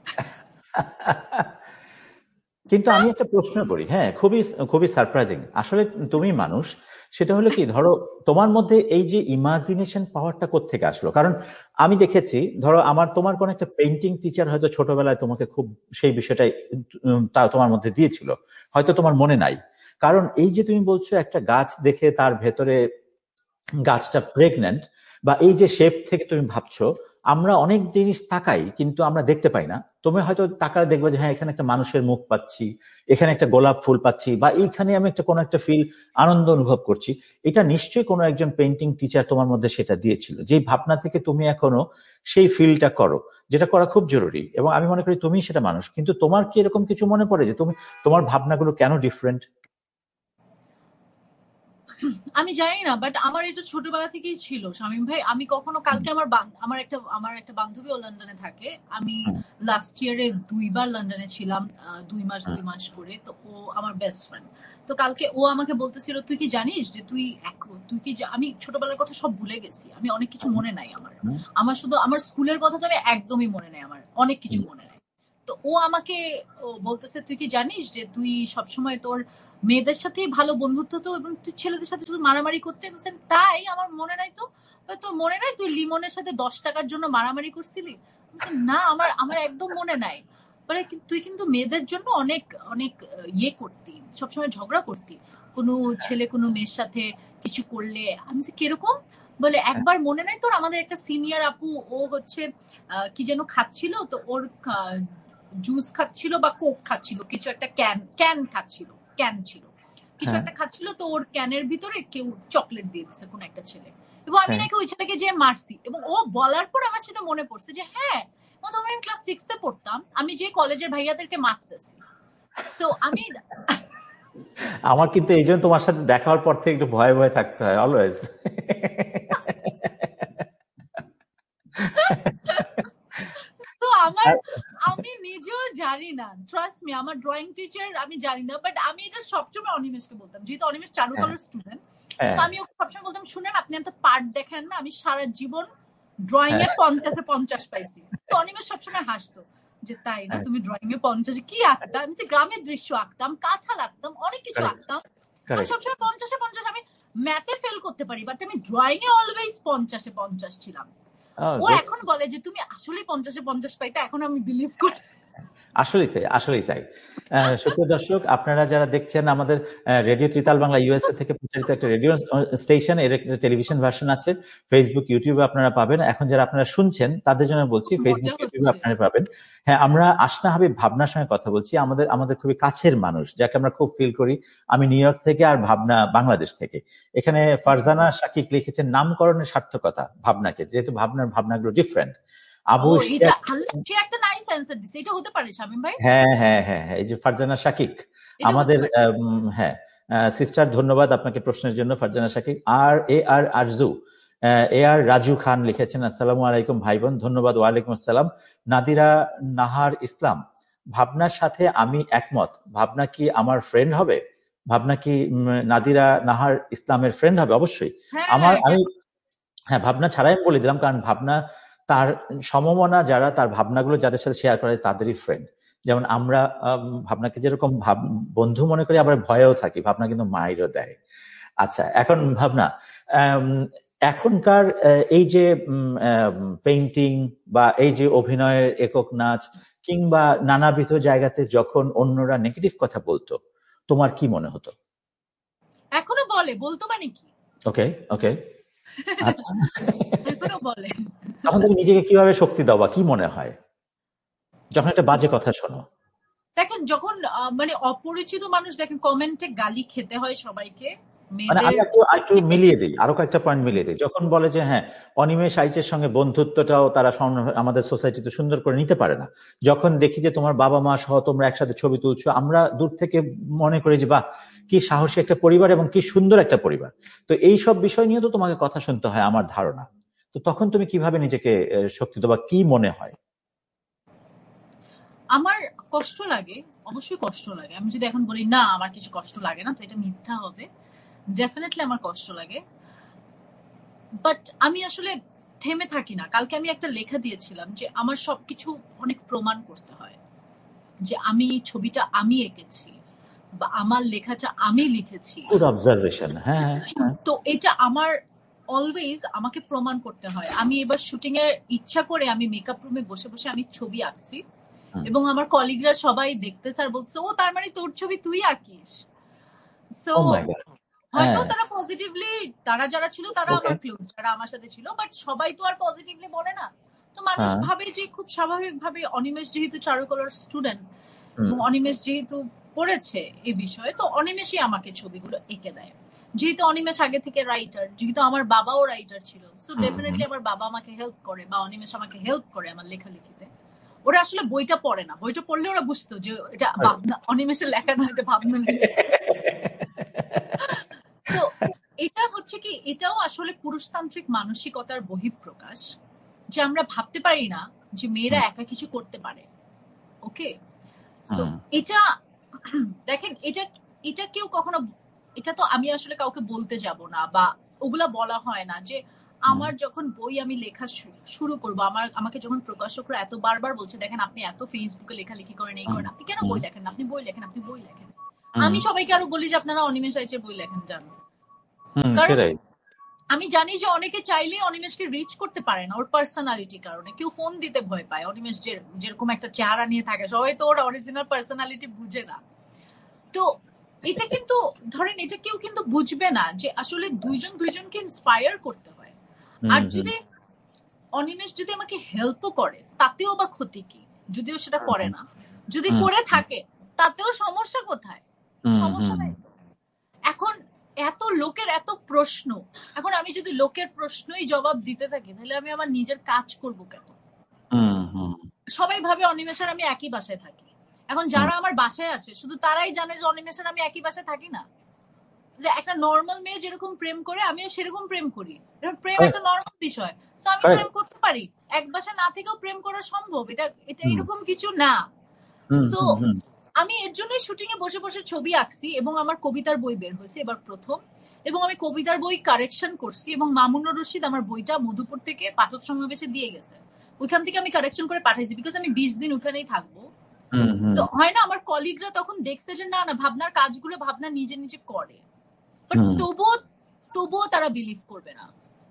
[SPEAKER 2] কিন্তু আমি একটা প্রশ্ন করি, হ্যাঁ, খুবই খুবই সারপ্রাইজিং আসলে। তুমি মানুষ, সেটা হলো কি, ধরো তোমার মধ্যে এই যে ইমাজিনেশন পাওয়ারটা কোত্থেকে আসলো? কারণ আমি দেখেছি, ধরো তোমার কোন একটা পেইন্টিং টিচার হয়তো ছোটবেলায় তোমাকে খুব সেই বিষয়টাই তা তোমার মধ্যে দিয়েছিল, হয়তো তোমার মনে নাই। কারণ এই যে তুমি বলছো একটা গাছ দেখে তার ভেতরে গাছটা প্রেগন্যান্ট, বা এই যে শেপ থেকে তুমি ভাবছো, আমরা অনেক জিনিস তাকাই কিন্তু আমরা দেখতে পাই না। তুমি হয়তো তাকালে দেখবে যে হ্যাঁ, এখানে একটা মানুষের মুখ পাচ্ছি, এখানে একটা গোলাপ ফুল পাচ্ছি, বা এইখানে আমি একটা কোনো একটা ফিল, আনন্দ অনুভব করছি। এটা নিশ্চয়ই কোনো একজন পেইন্টিং টিচার তোমার মধ্যে সেটা দিয়েছিল, যেই ভাবনা থেকে তুমি এখনো সেই ফিলটা করো, যেটা করা খুব জরুরি। এবং আমি মনে করি তুমি সেটা মানুষ। কিন্তু তোমার কি এরকম কিছু মনে পড়ে যে তোমার ভাবনাগুলো কেন ডিফারেন্ট?
[SPEAKER 1] আমি জানি না, বাট আমার এটা ছোটবেলা থেকেই ছিল শামীম ভাই। আমি কখনো, কালকে আমার একটা বান্ধবীও লন্ডনে থাকে, আমি লাস্ট ইয়ারে 2 বার লন্ডনে ছিলাম, 2 মাস করে, তো ও আমার বেস্ট ফ্রেন্ড। তো কালকে ও আমাকে বলতেছিল, তুই কি জানিস যে আমি ছোটবেলার কথা সব ভুলে গেছি, আমি অনেক কিছু মনে নাই আমার শুধু আমার স্কুলের কথা তো আমি একদমই মনে নাই, আমার অনেক কিছু মনে নাই। তো ও আমাকে বলতেছে তুই কি জানিস যে তুই সবসময় তোর মেয়েদের সাথেই ভালো বন্ধুত্ব তো, এবং তুই ছেলেদের সাথে শুধু মারামারি করতে। তাই আমার মনে নাই তো। তোর মনে নাই তুই লিমনের সাথে 10 টাকার জন্য মারামারি করছিলি? না, আমার আমার একদম মনে নাই। বলে তুই কিন্তু মেয়েদের জন্য অনেক অনেক ইয়ে করতি, সবসময় ঝগড়া করতি, কোনো ছেলে কোনো মেয়ের সাথে কিছু করলে। আমি কিরকম? বলে একবার মনে নাই তোর, আমাদের একটা সিনিয়র আপু, ও হচ্ছে কি যেন খাচ্ছিল, তো ওর জুস খাচ্ছিল বা কোক খাচ্ছিল, কিছু একটা ক্যান খাচ্ছিল, ক্যান ছিল, কিছু একটা খাচ্ছিল, তো ওর ক্যানের ভিতরে কেউ চকলেট দিয়ে দিচ্ছে কোন একটা ছেলে, এবং আমি নাকি ওই ছেলেকে যে মারছি। এবং ও বলার পর আমার সেটা মনে পড়ছে যে হ্যাঁ, তখন আমি ক্লাস 6 এ পড়তাম, আমি যে কলেজের ভাইয়াদেরকে মারতেছি। তো আমি
[SPEAKER 2] আমার কিন্তু এই জন্য তোমার সাথে দেখা হওয়ার পর থেকে একটু ভয়ে ভয়ে থাকতে হয় অলওয়েজ।
[SPEAKER 1] তো আমি নিজেও জানি না, ট্রাস্ট মি, আমার ড্রয়িং টিচার আমি জানি না, বাট আমি এটা সবসময় অনিমেষকে বলতাম, যেহেতু অনিমেষ চারুকলার স্টুডেন্ট। তো আমি ওকে সবসময় বলতাম, শুনেন আপনি এত পার্ট দেখেন না, আমি সারা জীবন ড্রয়িং এ 50 পাইছি। তো অনিমেষ সবসময় হাসতো যে তাই না, তুমি ড্রয়িং এ 50 কি আঁকতাম? আমি গ্রামের দৃশ্য আঁকতাম, কাঁঠাল আঁকতাম, অনেক কিছু আঁকতাম। আমি সবসময় 50 আমি ম্যাথে ফেল করতে পারি, বাট আমি ড্রয়িং এ অলওয়েজ 50 ছিলাম। ও এখন বলে যে তুমি আসলে 50 পাইতে, এখন আমি বিলিভ করি।
[SPEAKER 2] আসলেই তাই। সুপ্রিয় দর্শক, আপনারা যারা দেখছেন, আমাদের রেডিও ত্রিতাল বাংলা ইউএসএ থেকে প্রচারিত একটা রেডিও স্টেশন, এর একটা টেলিভিশন ভার্সন আছে, ফেসবুক ইউটিউবে আপনারা পাবেন। এখন যারা আপনারা শুনছেন তাদের জন্য বলছি, ফেসবুক ইউটিউবে আপনারা পাবেন। হ্যাঁ, আমরা আসনা হাবিব ভাবনার সঙ্গে কথা বলছি, আমাদের খুবই কাছের মানুষ, যাকে আমরা খুব ফিল করি। আমি নিউ ইয়র্ক থেকে, আর ভাবনা বাংলাদেশ থেকে। এখানে ফারজানা শাকিক লিখেছেন নামকরণের সার্থকতা ভাবনাকে, যেহেতু ভাবনাগুলো ডিফারেন্ট। আবু
[SPEAKER 1] একটা নাইস অ্যানসার দিছে, এটা হতে পারে শামীম ভাই।
[SPEAKER 2] হ্যাঁ, এই যে ফারজানা শাকিক আমাদের, হ্যাঁ সিস্টার, ধন্যবাদ আপনাকে প্রশ্নের জন্য ফারজানা শাকিক। আর রাজু খান লিখেছেন, আসসালামু আলাইকুম ভাই বোন, ধন্যবাদ। ওয়ালাইকুম আসসালাম। নাদিরা নাহার ইসলাম, ভাবনার সাথে আমি একমত। ভাবনা কি আমার ফ্রেন্ড হবে? ভাবনা কি নাদিরা নাহার ইসলামের ফ্রেন্ড হবে? অবশ্যই। ভাবনা ছাড়াই আমি বলে দিলাম, কারণ ভাবনা তার সমমনা যারা, তার ভাবনাগুলো যাদের সাথে শেয়ার করে তাদেরই ফ্রেন্ড। যেমন আমরা ভাবনাকে যেরকম বন্ধু মনে করি, আবার ভয়েও থাকি, ভাবনা কিন্তু মাইরও দেয়। আচ্ছা, এখন ভাবনা, এখনকার এই যে পেইন্টিং বা এই যে অভিনয়ের একক নাচ কিংবা নানাবিধ জায়গাতে যখন অন্যরা নেগেটিভ কথা বলতো, তোমার কি মনে হতো?
[SPEAKER 1] এখনো বলতো মানে কি?
[SPEAKER 2] ওকে আচ্ছা,
[SPEAKER 1] এখনো বলে।
[SPEAKER 2] তখন তুমি নিজেকে কিভাবে শক্তি দাও, বা কি মনে হয় যখন একটা বাজে কথা শোনো?
[SPEAKER 1] দেখেন, যখন মানে অপরিচিত মানুষ, দেখেন কমেন্টে গালি খেতে হয় সবাইকে।
[SPEAKER 2] মানে আমি একটু মিলিয়ে দিই, আরো কয়েকটা পয়েন্ট মিলিয়ে দিই। যখন বলে যে হ্যাঁ, অনিমেষ আইচের সঙ্গে বন্ধুত্বটাও তারা আমাদের সোসাইটিতে সুন্দর করে নিতে পারে না। যখন দেখি যে তোমার বাবা মা সহ তোমরা একসাথে ছবি তুলছো, আমরা দূর থেকে মনে করি যে বাহ, কি সাহসী একটা পরিবার এবং কি সুন্দর একটা পরিবার। তো এই সব বিষয় নিয়ে তো তোমাকে কথা শুনতে হয় আমার ধারণা। তো তখন তুমি কিভাবে নিজেকে শক্তি দাও, বা কি মনে হয়?
[SPEAKER 1] আমার কষ্ট লাগে, অবশ্যই কষ্ট লাগে। আমি যদি এখন বলি না আমার কিছু কষ্ট লাগে না, তো এটা মিথ্যা হবে। ডেফিনেটলি আমার কষ্ট লাগে, বাট আমি আসলে থেমে থাকি না। কালকে আমি একটা লেখা দিয়েছিলাম যে আমার সবকিছু অনেক প্রমাণ করতে হয়, যে আমি ছবিটা আমি এঁকেছি বা আমার লেখাটা আমি লিখেছি।
[SPEAKER 2] Good observation. হ্যাঁ,
[SPEAKER 1] তো এটা আমার অলওয়েজ আমাকে প্রমাণ করতে হয়। আমি এবার শুটিং এর ইচ্ছা করে আমি মেকআপ রুমে বসে বসে আমি ছবি আঁকছি, এবং আমার কলিগরা সবাই দেখতেছে আর বলছে, ও তার মানে তোর ছবি তুই আঁকিস। সো হয়তো তারা পজিটিভলি, তারা যারা ছিল তারা আমার ক্লোজ, যারা আমার সাথে ছিল, বাট সবাই তো আর পজিটিভলি বলে না। তো মানুষ ভাবে যে খুব স্বাভাবিকভাবে অনিমেষ যেহেতু চারুকলার স্টুডেন্ট এবং অনিমেষ যেহেতু পড়েছে এই বিষয়ে, তো অনিমেষই আমাকে ছবিগুলো এঁকে দেয়। যেহেতু অনিমেষ আগে থেকে রাইটার, যেহেতু আমার বাবাও রাইটার ছিল, সো ডেফিনেটলি আমার বাবা আমাকে হেল্প করে বা অনিমেষ আমাকে হেল্প করে আমার লেখালেখিতে। ওরা আসলে বইটা পড়ে না, বইটা পড়লে ওরা বুঝতো যে এটা ভাবনা, অনিমেষের লেখা না, এটা ভাবনা। তো এটা হচ্ছে কি, এটাও আসলে পুরুষতান্ত্রিক মানসিকতার বহিঃপ্রকাশ, যে আমরা ভাবতে পারি না যে মেয়েরা একা কিছু করতে পারে। ওকে, সো এটা দেখেন, এটা কেউ কখনো, এটা তো আমি আসলে কাউকে বলতে যাব না, বা ওগুলা বলা হয় না যে আমার যখন বই আমি লেখা শুরু করবো, আমাকে যখন প্রকাশকরা এত বারবার বলছে দেখেন আপনি এত ফেসবুকে লেখালেখি করেন, এই করেন, আপনি কেন বই লেখেন, আপনি বই লেখেন, আপনি বই লেখেন, আমি সবাইকে আরো বলি যে আপনারা অনিমেষ আইচের বই লেখেন জানো। কারণ আমি জানি যে অনেকে চাইলে অনিমেষকে রিচ করতে পারে না ওর পার্সোনালিটির কারণে, কেউ ফোন দিতে ভয় পায়। অনিমেষ যেরকম একটা চেহারা নিয়ে থাকে, সবাই তো ওর অরিজিনাল পার্সোনালিটি বুঝে না। তো এটা কিন্তু ধরেন এটা কেউ কিন্তু বুঝবে না যে আসলে দুইজনকে ইন্সপায়ার করতে হয়। আর যদি অনিমেষ যদি আমাকে হেল্পও করে তাতেও বা ক্ষতি কি, যদিও সেটা করে না, যদি করে থাকে তাতেও সমস্যা কোথায়, সমস্যা নাই তো। এখন এত লোকের এত প্রশ্ন, এখন আমি যদি লোকের প্রশ্নই জবাব দিতে থাকি তাহলে আমি আমার নিজের কাজ করব কেন? সবাই ভাবে অনিমেষের আমি একই বাসায় থাকি। এখন যারা আমার বাসায় আসে শুধু তারাই জানে যে অনিমেষের আমি একই বাসায় থাকি না। যে একটা নর্মাল মেয়ে যেরকম প্রেম করে আমিও সেরকম প্রেম করি, প্রেম একটা নর্মাল বিষয়। সো আমি প্রেম করতে পারি, এক বাসায় না থেকেও প্রেম করা সম্ভব, এটা এরকম কিছু না। সো আমি এর জন্যই শুটিং এ বসে বসে ছবি আঁকছি এবং আমার কবিতার বই বের হয়েছে এবার প্রথম, এবং আমি কবিতার বই কারেকশন করছি এবং মামুনুর রশিদ আমার বইটা মধুপুর থেকে পাঠক সমাবেশে দিয়ে গেছে, ওইখান থেকে আমি কারেকশন করে পাঠাইছি, বিকজ আমি 20 দিন ওখানেই থাকবো। তো হয় না আমার কলিগরা তখন দেখছে যে না না ভাবনার কাজগুলো ভাবনা নিজে নিজে করে, বাট তবুও তারা বিলিভ করবে না।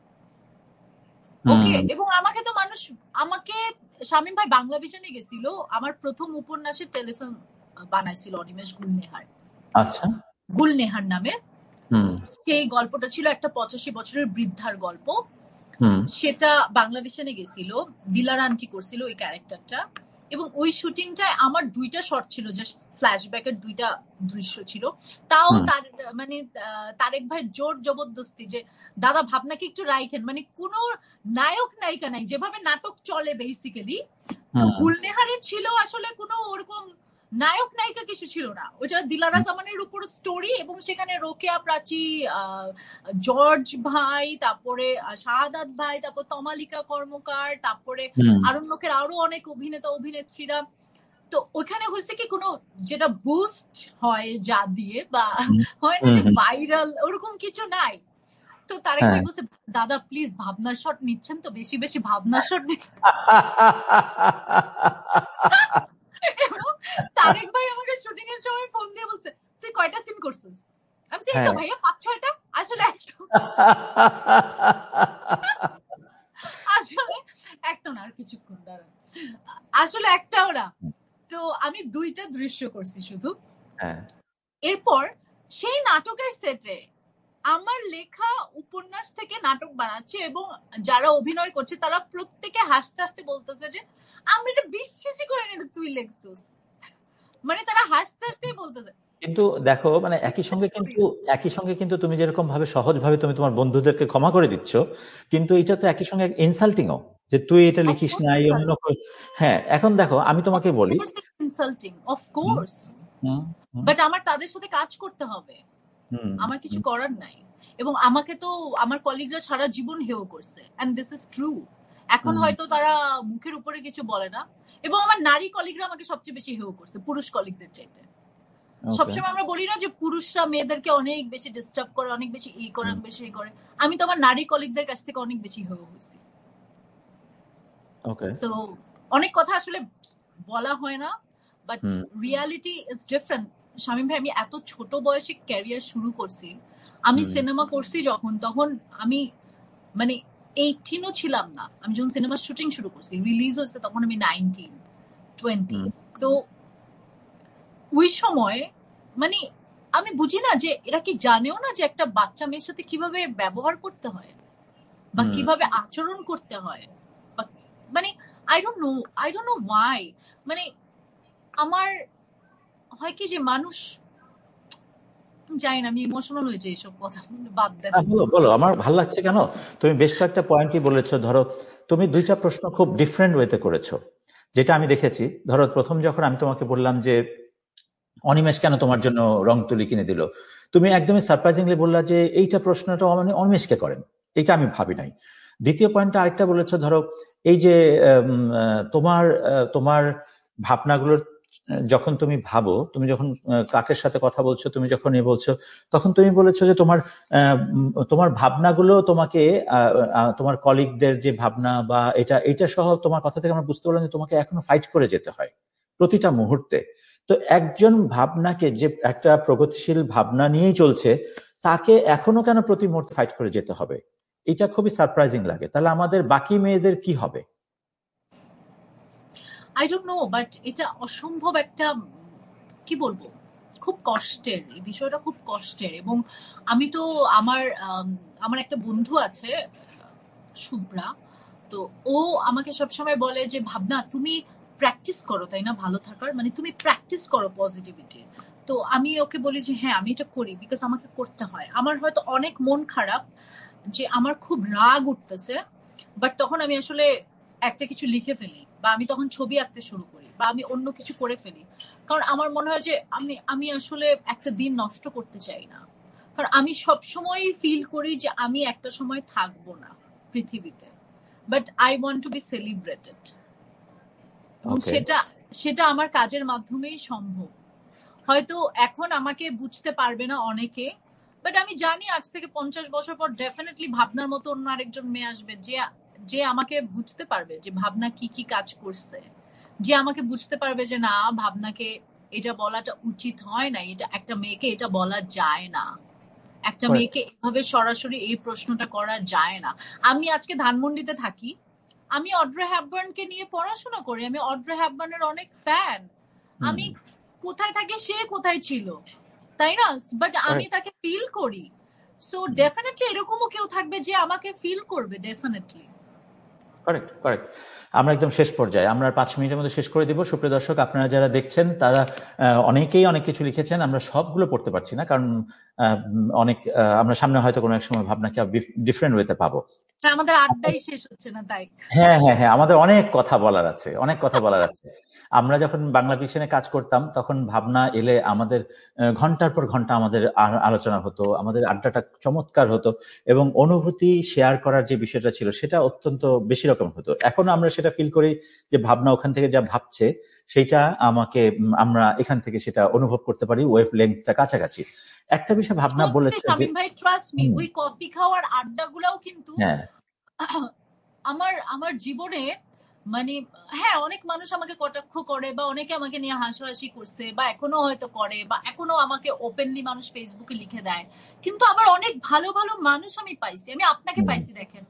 [SPEAKER 1] ওকে, এবং আমাকে তো মানুষ, আমাকে শামীম ভাই বাংলা ভিশনে গেছিল, আমার প্রথম উপন্যাসের টেলিফিল্ম বানাইছিল অনিমেষ গুলনেহার। আচ্ছা, গুলনেহার নামের সেই গল্পটা ছিল একটা 85 বছরের বৃদ্ধার গল্প। সেটা বাংলা ভিশনে গেছিল, দিলার আন্টি করছিল ওই ক্যারেক্টারটা, এবং ওই শুটিংটায় আমার 2টা শট ছিল, জাস্ট ফ্ল্যাশব্যাকের 2টা দৃশ্য ছিল। তাও তার মানে তারেক ভাই জোর জবরদস্তি যে দাদা ভাবনাকে একটু রাইখেন, মানে কোনো নায়ক নায়িকা নাই, যেভাবে নাটক চলে বেসিক্যালি। তো গুলনেহারে ছিল আসলে কোনো ওরকম নায়ক নায়িকা কিছু ছিল না, ওটা দিলারা জামানের উপর স্টোরি, এবং সেখানে রোকেয়া প্রাচী, জর্জ ভাই, তারপরে শাহাদাত ভাই, তারপর তমালিকা কর্মকার, তারপরে আরণ্যকের আরো অনেক অভিনেতা অভিনেত্রীরা। তো ওখানে হয়েছে কি কোনো যেটা বুস্ট হয় যা দিয়ে বা হয় না যে ভাইরাল, ওরকম কিছু নাই। তো তারেক ভাই বলছে দাদা প্লিজ ভাবনার শট নিচ্ছেন তো, বেশি বেশি ভাবনার শট। তারেক ভাই আমাকে শুটিং এর সময় ফোন দিয়ে বলছে তুই কয়টা সিন করছিস? আমি বলছি এই তো ভাইয়া 5-6টা। আসলে একটা না, আর কিছুক্ষণ দাঁড়ান, আসলে একটাও না। তো আমি 2টা দৃশ্য করছি শুধু। এরপর সেই নাটকের সেটে আমার লেখা উপন্যাস থেকে নাটক বানাচ্ছে, এবং যারা অভিনয় করছে তারা প্রত্যেকে হাসতে হাসতে বলতেছে যে আমি এটা বিশ্বাসই করি না তুই লেখছিস, মানে তারা হাসতে হাসতেই বলতেছে।
[SPEAKER 2] কিন্তু দেখো মানে একই সঙ্গে কিন্তু তুমি যেরকম ভাবে সহজভাবে তুমি তোমার বন্ধুদেরকে ক্ষমা করে দিচ্ছ, কিন্তু এটা তো একই সঙ্গে ইনসাল্টিংও যে তুই এটা লিখিস না অন্য। হ্যাঁ, এখন দেখো আমি তোমাকে বলি
[SPEAKER 1] ইনসাল্টিং অফ কোর্স, বাট আমার তাদের সাথে কাজ করতে হবে, আমার কিছু করার নাই। এবং আমাকে তো আমার কলিগরা সারা জীবন হেয় করছে, এন্ড দিস ইজ ট্রু। এখন হয়তো তারা মুখের উপরে কিছু বলে না, এবং আমার নারী কলিগরা আমাকে সবচেয়ে বেশি হেয় করছে পুরুষ কলিগদের চাইতে। সবসময় আমরা বলি না যে পুরুষরা মেয়েদেরকে অনেক বেশি ডিস্টার্ব করে, অনেক বেশি এই করে, অনেক বেশি এই করে, আমি তো আমার নারী কলিগদের কাছ থেকে অনেক বেশি হেয় হয়েছি। সো অনেক কথা আসলে বলা হয় না, but reality is different. Shamim ভাই আমি এত ছোট বয়সে ক্যারিয়ার শুরু করছি, আমি সিনেমা করছি যখন, তখন আমি মানে 18ও ছিলাম না। আমি যখন সিনেমা শুটিং শুরু করছি, রিলিজ হচ্ছে তখন আমি 19-20। তো ওই সময় মানে আমি বুঝি না যে এরা কি জানেও না যে একটা বাচ্চা মেয়ের সাথে কিভাবে ব্যবহার করতে হয় বা কিভাবে আচরণ করতে হয়, মানে আই ডোন্ট নো ওয়াই। মানে আমার হয় কি যে মানুষ, জানি না, আমি ইমোশনাল হয়ে যাই এসব কথা বাদ দেন।
[SPEAKER 2] বলো, আমার ভালো লাগছে কেন তুমি বেশ কয়েকটা পয়েন্টই বলেছো। ধরো তুমি 2টা প্রশ্ন খুব ডিফারেন্ট ওয়েতে করেছো, যেটা আমি দেখেছি। ধরো প্রথম যখন আমি তোমাকে বললাম যে অনিমেষ কেন তোমার জন্য রং তুলি কিনে দিল, তুমি একদমই সারপ্রাইজিংলি বললা যে এইটা প্রশ্নটা অনিমেষকে করেন, এটা আমি ভাবি নাই। দ্বিতীয় পয়েন্টটা আরেকটা বলেছো, ধরো এই যে তোমার ভাবনাগুলোর যখন তুমি ভাবো, তুমি যখন কাকের সাথে কথা বলছো, তুমি যখন বলছো, তখন তুমি বলেছো যে তোমার ভাবনাগুলো তোমাকে তোমার কলিগদের যে ভাবনা বা এটা সহ তোমার কথা থেকে আমরা বুঝতে পারলাম যে তোমাকে এখনো ফাইট করে যেতে হয় প্রতিটা মুহূর্তে। তো একজন ভাবনাকে, যে একটা প্রগতিশীল ভাবনা নিয়েই চলছে, তাকে এখনো কেন প্রতি মুহূর্তে ফাইট করে যেতে হবে? এটা খুবই সারপ্রাইজিং লাগে। তাহলে আমাদের বাকি মেয়েদের কি হবে?
[SPEAKER 1] আই ডোন্ট নো, বাট এটা অসম্ভব একটা, কি বলবো, খুব কষ্টের, এই বিষয়টা খুব কষ্টের। এবং আমি তো আমার একটা বন্ধু আছে, শুভ্রা। তো ও আমাকে সবসময় বলে যে ভাবনা তুমি প্র্যাকটিস করো, তাই না, ভালো থাকার, মানে তুমি প্র্যাকটিস করো পজিটিভিটি। তো আমি ওকে বলি যে হ্যাঁ আমি এটা করি, বিকজ আমাকে করতে হয়। আমার হয়তো অনেক মন খারাপ, যে আমার খুব রাগ উঠতেছে, বাট তখন আমি আসলে একটা কিছু লিখে ফেলি, বা আমি তখন ছবি আঁকতে শুরু করি, বা আমি অন্য কিছু করে ফেলি। কারণ আমার মনে হয় যে আমি আসলে একটা দিন নষ্ট করতে চাই না। কারণ আমি সবসময় ফিল করি যে আমি একটা সময় থাকবো না পৃথিবীতে, but I want to B celebrated. এবং সেটা সেটা আমার কাজের মাধ্যমেই সম্ভব। হয়তো এখন আমাকে বুঝতে পারবে না অনেকে, বাট আমি জানি আজ থেকে 50 বছর পর ডেফিনেটলি ভাবনার মতো অন্য আরেকজন মেয়ে আসবে, যে যে আমাকে বুঝতে পারবে যে ভাবনা কি কি কাজ করছে, যে আমাকে বুঝতে পারবে যে না, ভাবনাকে এটা বলাটা উচিত হয় না, এটা একটা মেয়েকে এটা বলা যায় না, একটা মেয়েকে এভাবে সরাসরি এই প্রশ্নটা করা যায় না। আমি আজকে ধানমন্ডিতে থাকি, আমি অড্রে হ্যাপবার্নকে নিয়ে পড়াশোনা করি, আমি অড্রে হ্যাপবার্নের অনেক ফ্যান। আমি কোথায় থাকি, সে কোথায় ছিল, তাই না, বাট আমি তাকে ফিল করি। সো ডেফিনেটলি এরকমও কেউ থাকবে যে আমাকে ফিল করবে, ডেফিনেটলি।
[SPEAKER 2] Correct, correct. আমরা একদম শেষ পর্যায়ে, আমরা 5 মিনিটের মধ্যে শেষ করে দিব। সুপ্রিয় দর্শক, আপনারা যারা দেখছেন তারা অনেকেই অনেক কিছু লিখেছেন, আমরা সবগুলো পড়তে পারছি না, কারণ অনেক আমরা সামনে হয়তো কোনো এক সময় ভাবনাকে ডিফারেন্ট ওয়েতে পাবো।
[SPEAKER 1] আমাদের আড্ডাই শেষ হচ্ছে না, তাই।
[SPEAKER 2] হ্যাঁ হ্যাঁ হ্যাঁ, আমাদের অনেক কথা বলার আছে, অনেক কথা বলার আছে। আমরা যখন বাংলা ভিশনে কাজ করতাম, তখন ভাবনা এলে আমাদের ঘন্টার পর ঘন্টা আমাদের আলোচনা হতো, আমাদের আড্ডাটা চমৎকার হতো, এবং অনুভূতি শেয়ার করার যে বিষয়টা ছিল সেটা অত্যন্ত বেশি রকম হতো। এখন আমরা সেটা ফিল করি যে ভাবনা ওখান থেকে যা ভাবছে সেইটা আমরা এখান থেকে সেটা অনুভব করতে পারি, ওয়েভ লেন্থটা কাছাকাছি। একটা বিষয় ভাবনা বলেছে যে,
[SPEAKER 1] শামীম ভাই ট্রাস্ট মি, ওই কফি খাওয়ার আড্ডাগুলোও কিন্তু আমার আমার জীবনে, মানে হ্যাঁ, অনেক মানুষ আমাকে কটাক্ষ করে, বা অনেকে আমাকে নিয়ে হাসাহাসি করছে, বা এখনো হয়তো করে, বা এখনো আমাকে ওপেনলি মানুষ ফেসবুকে লিখে দেয়। কিন্তু আবার অনেক ভালো ভালো মানুষ আমি পাইছি, আমি আপনাকে পাইছি। দেখেন,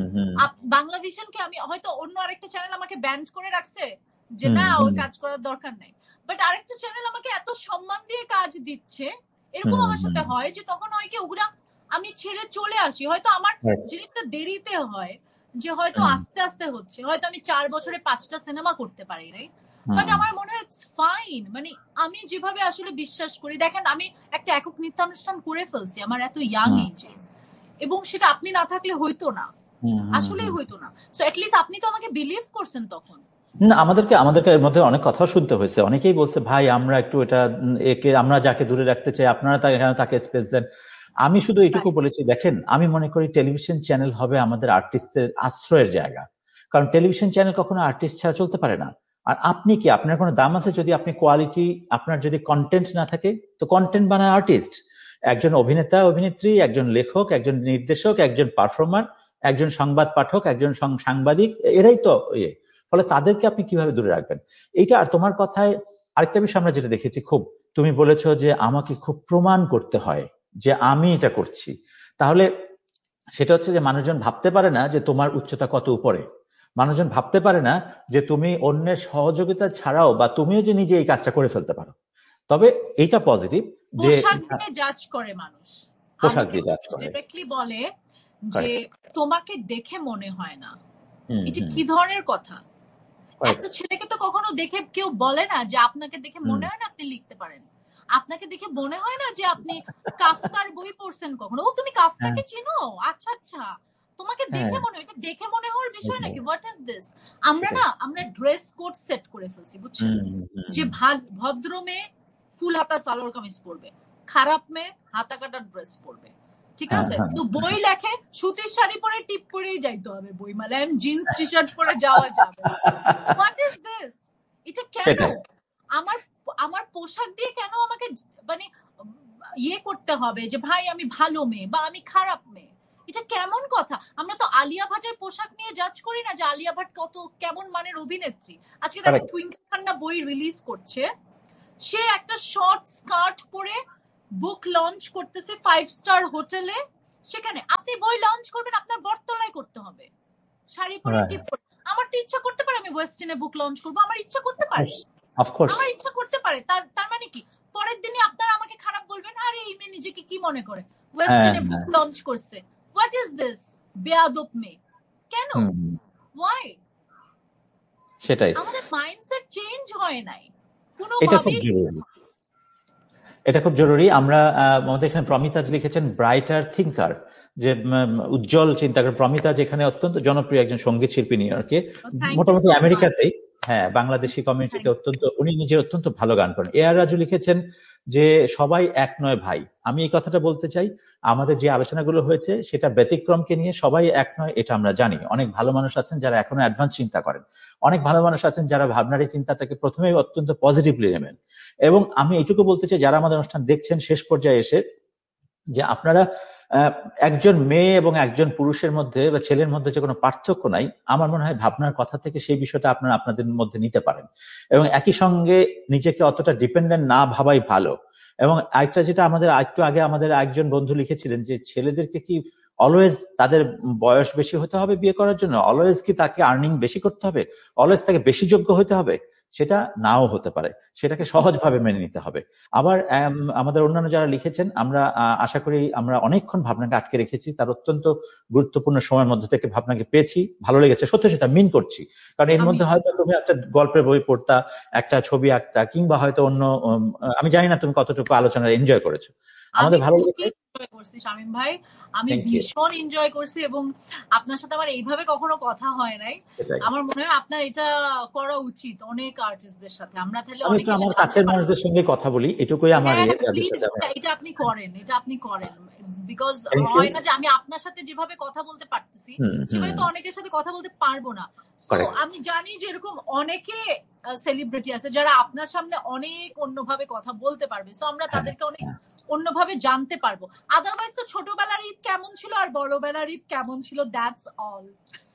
[SPEAKER 1] বাংলা ভিশনকে আমি হয়তো অন্য আরেকটা চ্যানেল আমাকে ব্যান্ড করে রাখছে, যে না ওই কাজ করার দরকার নাই, বাট আরেকটা চ্যানেল আমাকে এত সম্মান দিয়ে কাজ দিচ্ছে। এরকম আমার সাথে হয় যে তখন হয় কি, ওগুলা আমি ছেড়ে চলে আসি। হয়তো আমার জিনিসটা দেরিতে হয়, যে হয়তো আস্তে আস্তে হচ্ছে, হয়তো আমি 4 বছরে 5টা সিনেমা করতে পারি নাই, বাট আমার মনে হয় ইটস ফাইন। মানে আমি যেভাবে আসলে বিশ্বাস করি, দেখেন আমি একটা একক নৃত্যানুষ্ঠান করে ফেলছি আমার এত ইয়াং এজে, এবং সেটা আপনি না থাকলে হইতো না, আসলেই হইতো না। সো এটলিস্ট আপনি তো আমাকে বিলিভ করছেন তখন।
[SPEAKER 2] না, আমাদেরকে এর মধ্যে অনেক কথা শুনতে হয়েছে। অনেকেই বলছে ভাই আমরা একটু এটা একে আমরা যাকে দূরে রাখতে চাই, আপনারা তাকে স্পেস দেন। আমি শুধু এটুকু বলেছি, দেখেন আমি মনে করি টেলিভিশন চ্যানেল হবে আমাদের আর্টিস্টের আশ্রয়ের জায়গা, কারণ টেলিভিশন চ্যানেল কখনো আর্টিস্ট ছাড়া চলতে পারে না। আর আপনি কি, আপনার কোনো দাম আছে যদি আপনি কোয়ালিটি, আপনার যদি কন্টেন্ট না থাকে? তো কন্টেন্ট বানায় আর্টিস্ট, একজন অভিনেতা অভিনেত্রী, একজন লেখক, একজন নির্দেশক, একজন পারফর্মার, একজন সংবাদ পাঠক, একজন সাংবাদিক, এরাই তো ফলে তাদেরকে আপনি কিভাবে দূরে রাখবেন? এইটা। আর তোমার কথায় আরেকটা বিষয় আমরা যেটা দেখেছি, খুব তুমি বলেছো যে আমাকে খুব প্রমাণ করতে হয় যে আমি এটা করছি। তাহলে সেটা হচ্ছে যে মানুষজন ভাবতে পারে না যে তোমার উচ্চতা কত উপরে, মানুষজন ভাবতে পারে না যে তুমি অন্যের সহযোগিতা ছাড়াও বা তুমিও যে নিজে এই কাজটা করে ফেলতে পারো। তবে এইটা পজিটিভ যে
[SPEAKER 1] পোশাক দিয়ে জাজ করে মানুষ,
[SPEAKER 2] পোশাক দিয়ে জাজ করে,
[SPEAKER 1] ডিরেক্টলি বলে যে তোমাকে দেখে মনে হয় না। এটা কি ধরনের কথা? একটা ছেলেকে তো কখনো দেখে কেউ বলে না যে আপনাকে দেখে মনে হয় না আপনি লিখতে পারেন, আপনাকে দেখে মনে হয় না যে আপনি কাফকার বই পড়ছেন কখনো। ও তুমি কাফকাকে চিনো? আচ্ছা আচ্ছা, তোমাকে দেখে মনে হয়, এটা দেখে মনে হওয়ার বিষয় নাকি? What is this? আমরা ড্রেস কোড সেট করে ফেলছি, বুঝছেন, যে ভদ্র মেয়ে ফুল হাতা সালোয়ার কামিজ পরবে, খারাপ মেয়ে হাতা কাটা ড্রেস পরবে, ঠিক আছে? তো বই লেখে সুতির শাড়ি পরে টিপ পরেই যাইতে হবে বই, মানে জিন্স টি শার্ট পরে যাওয়া যাবে। What is this? এটা কেন? আমার আমার পোশাক দিয়ে কেন আমাকে মানে ইয়ে করতে হবে যে ভাই আমি ভালো মেয়ে বা আমি খারাপ মেয়ে? এটা কেমন কথা? আমরা তো আলিয়া ভাটের পোশাক নিয়ে জাজ করি না যে আলিয়া ভাট কত কেমন মানের অভিনেত্রী। আজকে দেখেন টুইঙ্কেল খান্না বই রিলিজ করছে, সে একটা শর্ট স্কার্ট পরে বুক লঞ্চ করতেছে 5 স্টার হোটেলে। সেখানে আপনি বই লঞ্চ করবেন, আপনার বটতলায় করতে হবে, শাড়ি পরে টিপ পরে। আমার তো ইচ্ছা করতে পারে আমি ওয়েস্টার্নে বুক লঞ্চ করবো, আমার ইচ্ছা করতে পারে, আমার ইচ্ছা করতে পারে। তার মানে কি পরের দিনে আপনারা আমাকে খারাপ বলবেন, আরে এই মেয়ে নিজেকে কি মনে করে ওয়েস্টার্নে বুক লঞ্চ করছে, হোয়াট ইজ দিস বেয়াদব মেয়ে? কেন? ওয়াই?
[SPEAKER 2] সেটাই,
[SPEAKER 1] আমাদের মাইন্ডসেট চেঞ্জ হয় নাই কোনো
[SPEAKER 2] এটা খুব
[SPEAKER 1] ভাবেই।
[SPEAKER 2] জরুরি, এটা খুব জরুরি। আমরা আমাদের এখানে প্রমিতাজ লিখেছেন ব্রাইটার থিঙ্কার, যে উজ্জ্বল চিন্তাকার। প্রমিতাজ এখানে অত্যন্ত জনপ্রিয় একজন সঙ্গীত শিল্পী নিউ ইয়র্কে, মোটামুটি আমেরিকাতেই, হ্যাঁ বাংলাদেশি কমিউনিটিতে অত্যন্ত, উনি নিজে অত্যন্ত ভালো গান করেন। এ আর রাজু লিখেছেন যে সবাই এক নয় ভাই। আমি এই কথাটা বলতে চাই, আমাদের যে আলোচনাগুলো হয়েছে সেটা ব্যতিক্রমকে নিয়ে, সবাই এক নয় এটা আমরা জানি। অনেক ভালো মানুষ আছেন যারা এখনো অ্যাডভান্স চিন্তা করেন, অনেক ভালো মানুষ আছেন যারা ভাবনার এই চিন্তাটাকে প্রথমেই অত্যন্ত পজিটিভলি নেবেন। এবং আমি এইটুকু বলতে চাই যারা আমাদের অনুষ্ঠান দেখছেন শেষ পর্যায়ে এসে, যে আপনারা একজন মেয়ে এবং একজন পুরুষের মধ্যে বা ছেলের মধ্যে যে কোনো পার্থক্য নাই, আমার মনে হয় ভাবনার কথা থেকে সেই বিষয়টা আপনারা আপনাদের মধ্যে নিতে পারেন, এবং একই সঙ্গে নিজেকে অতটা ডিপেন্ডেন্ট না ভাবাই ভালো। এবং আরেকটা যেটা আমাদের একটু আগে আমাদের একজন বন্ধু লিখেছিলেন যে ছেলেদেরকে কি অলওয়েজ তাদের বয়স বেশি হতে হবে বিয়ে করার জন্য? অলওয়েজ কি তাকে আর্নিং বেশি করতে হবে? অলওয়েজ তাকে বেশি যোগ্য হতে হবে? সেটা নাও হতে পারে, সেটাকে সহজভাবে মেনে নিতে হবে। আবার আমাদের অন্যান্য যারা লিখেছেন, আমরা আশা করি আমরা অনেকক্ষণ ভাবনাকে আটকে রেখেছি, তার অত্যন্ত গুরুত্বপূর্ণ সময়ের মধ্যে থেকে ভাবনাকে পেয়েছি, ভালো লেগেছে, সত্যি সেটা মিন করছি। কারণ এর মধ্যে হয়তো তুমি একটা গল্পের বই পড়তা, একটা ছবি আঁকতা, কিংবা হয়তো অন্য আমি জানি না তুমি কতটুকু আলোচনা এনজয় করেছো। আমাদের ভালো লেগেছে।
[SPEAKER 1] শামীম ভাই আমি ভীষণ এনজয় করছি, এবং আপনার সাথে আমার এইভাবে কখনো কথা হয় নাই। আমার মনে হয় আপনার এটা করা উচিত অনেক আর্টিস্টদের সাথে। আমরা তাহলে অনেক কিছু
[SPEAKER 2] আমার কাছের মানুষদের সঙ্গে কথা বলি, এটুকুই আমার।
[SPEAKER 1] এটা আপনি করেন, এটা আপনি করেন, বিকজ হয় না যে আমি আপনার সাথে যেভাবে কথা বলতে পারতেছি সেভাবে তো অনেকের সাথে কথা বলতে পারবো না। সো আমি জানি যে এরকম অনেকে সেলিব্রিটি আছে যারা আপনার সামনে অনেক অন্যভাবে কথা বলতে পারবে, সো আমরা তাদেরকে অনেক অন্যভাবে জানতে পারবো। আদারওয়াইজ তো ছোটবেলার ঈদ কেমন ছিল আর বড়বেলার ঈদ কেমন ছিল, দ্যাটস অল।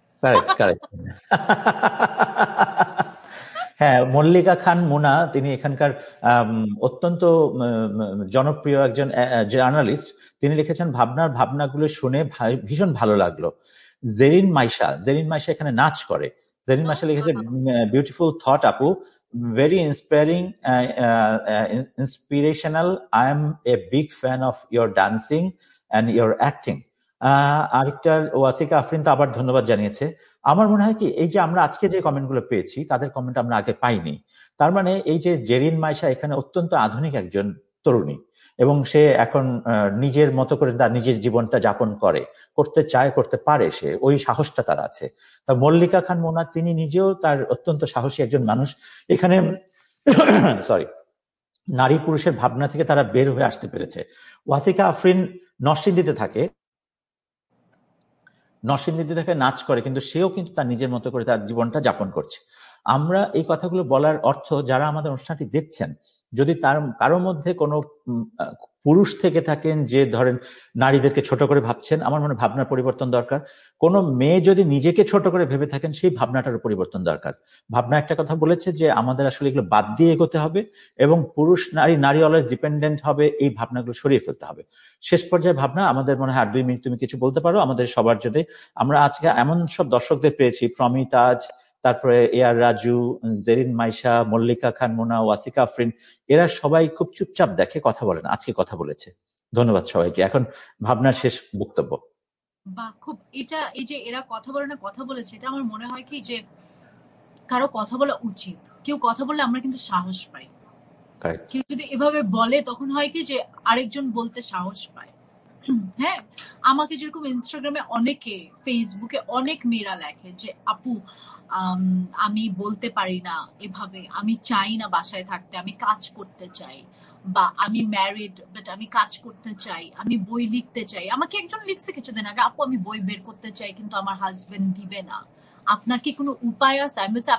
[SPEAKER 2] হ্যাঁ, মল্লিকা খান মুনা, তিনি এখানকার অত্যন্ত জনপ্রিয় একজন জার্নালিস্ট। তিনি লিখেছেন ভাবনাগুলো শুনে ভীষণ ভালো লাগলো। জেরিন মাইশা এখানে নাচ করে। জেরিন মাইশা লিখেছে বিউটিফুল থট আপু, very inspiring, inspirational. I am a big fan of your dancing and your acting. আরেকটা ওয়াসিকা আফরিন তো আবার ধন্যবাদ জানিয়েছে। আমার মনে হয় কি, এই যে আমরা আজকে যে কমেন্টগুলো পেয়েছি তাদের কমেন্ট আমরা আগে পাইনি। তার মানে এই যে জেরিন মাইশা এখানে অত্যন্ত আধুনিক একজন তরুণী, এবং সে এখন নিজের মতো করে তার নিজের জীবনটা যাপন করতে চায়, করতে পারে, সে ওই সাহসটা তার আছে। তা মল্লিকা খান মোনা, তিনি নিজেও তার অত্যন্ত সাহসী একজন মানুষ। এখানে নারী পুরুষের ভাবনা থেকে তারা বের হয়ে আসতে পেরেছে। ওয়াসিকা আফরিন নরসিংদীতে থাকে, নাচ করে, কিন্তু সেও কিন্তু তার নিজের মতো করে তার জীবনটা যাপন করছে। আমরা এই কথাগুলো বলার অর্থ, যারা আমাদের অনুষ্ঠানটি দেখছেন, যদি তার কারোর মধ্যে কোনো পুরুষ থেকে থাকেন যে ধরেন নারীদেরকে ছোট করে ভাবছেন, আমার মনে ভাবনার পরিবর্তন দরকার। কোনো মেয়ে যদি নিজেকে ছোট করে ভেবে থাকেন, সেই ভাবনাটার পরিবর্তন দরকার। ভাবনা একটা কথা বলেছে যে আমাদের আসলে এগুলো বাদ দিয়ে এগোতে হবে, এবং পুরুষ নারী অলওয়েজ ডিপেন্ডেন্ট হবে, এই ভাবনাগুলো সরিয়ে ফেলতে হবে। শেষ পর্যায়ে ভাবনা, আমাদের মনে হয় আর 2 মিনিট তুমি কিছু বলতে পারো আমাদের সবার জন্য। আমরা আজকে এমন সব দর্শকদের পেয়েছি, প্রমিতাজ, তারপরে এ আর রাজু, জেরিন মাইশা, মল্লিকা খান মোনা, ওয়াসিকা আফরিন, এরা সবাই খুব চুপচাপ দেখে, কথা বলে না, আজকে কথা বলেছে। ধন্যবাদ সবাইকে। এখন ভাবনার শেষ বক্তব্য।
[SPEAKER 1] বাহ, খুব এটা এই যে এরা কথা বলে না, কথা বলেছে, এটা আমার মনে হয় কি যে কারো কথা বলা উচিত। কেউ কথা বললে আমরা কিন্তু সাহস পাই, কেউ যদি এভাবে বলে তখন হয় কি যে আরেকজন বলতে সাহস পায়। হ্যাঁ, আমাকে যেরকম ইনস্টাগ্রামে অনেকে, ফেসবুকে অনেক মেয়েরা লেখে যে আপু আমি বলতে পারি না এভাবে, আমি চাই না বাসায় থাকতে, আমি কাজ করতে চাই, বা আমি ম্যারিড বাট আমি কাজ করতে চাই, আমি বই লিখতে চাই। আমাকে একজন লিখছে কিছুদিন আগে, আপু আমি বই বের করতে চাই কিন্তু আমার হাজবেন্ড দিবে না, আপনার কি কোনো উপায় আছে? আমি বলছি আপনি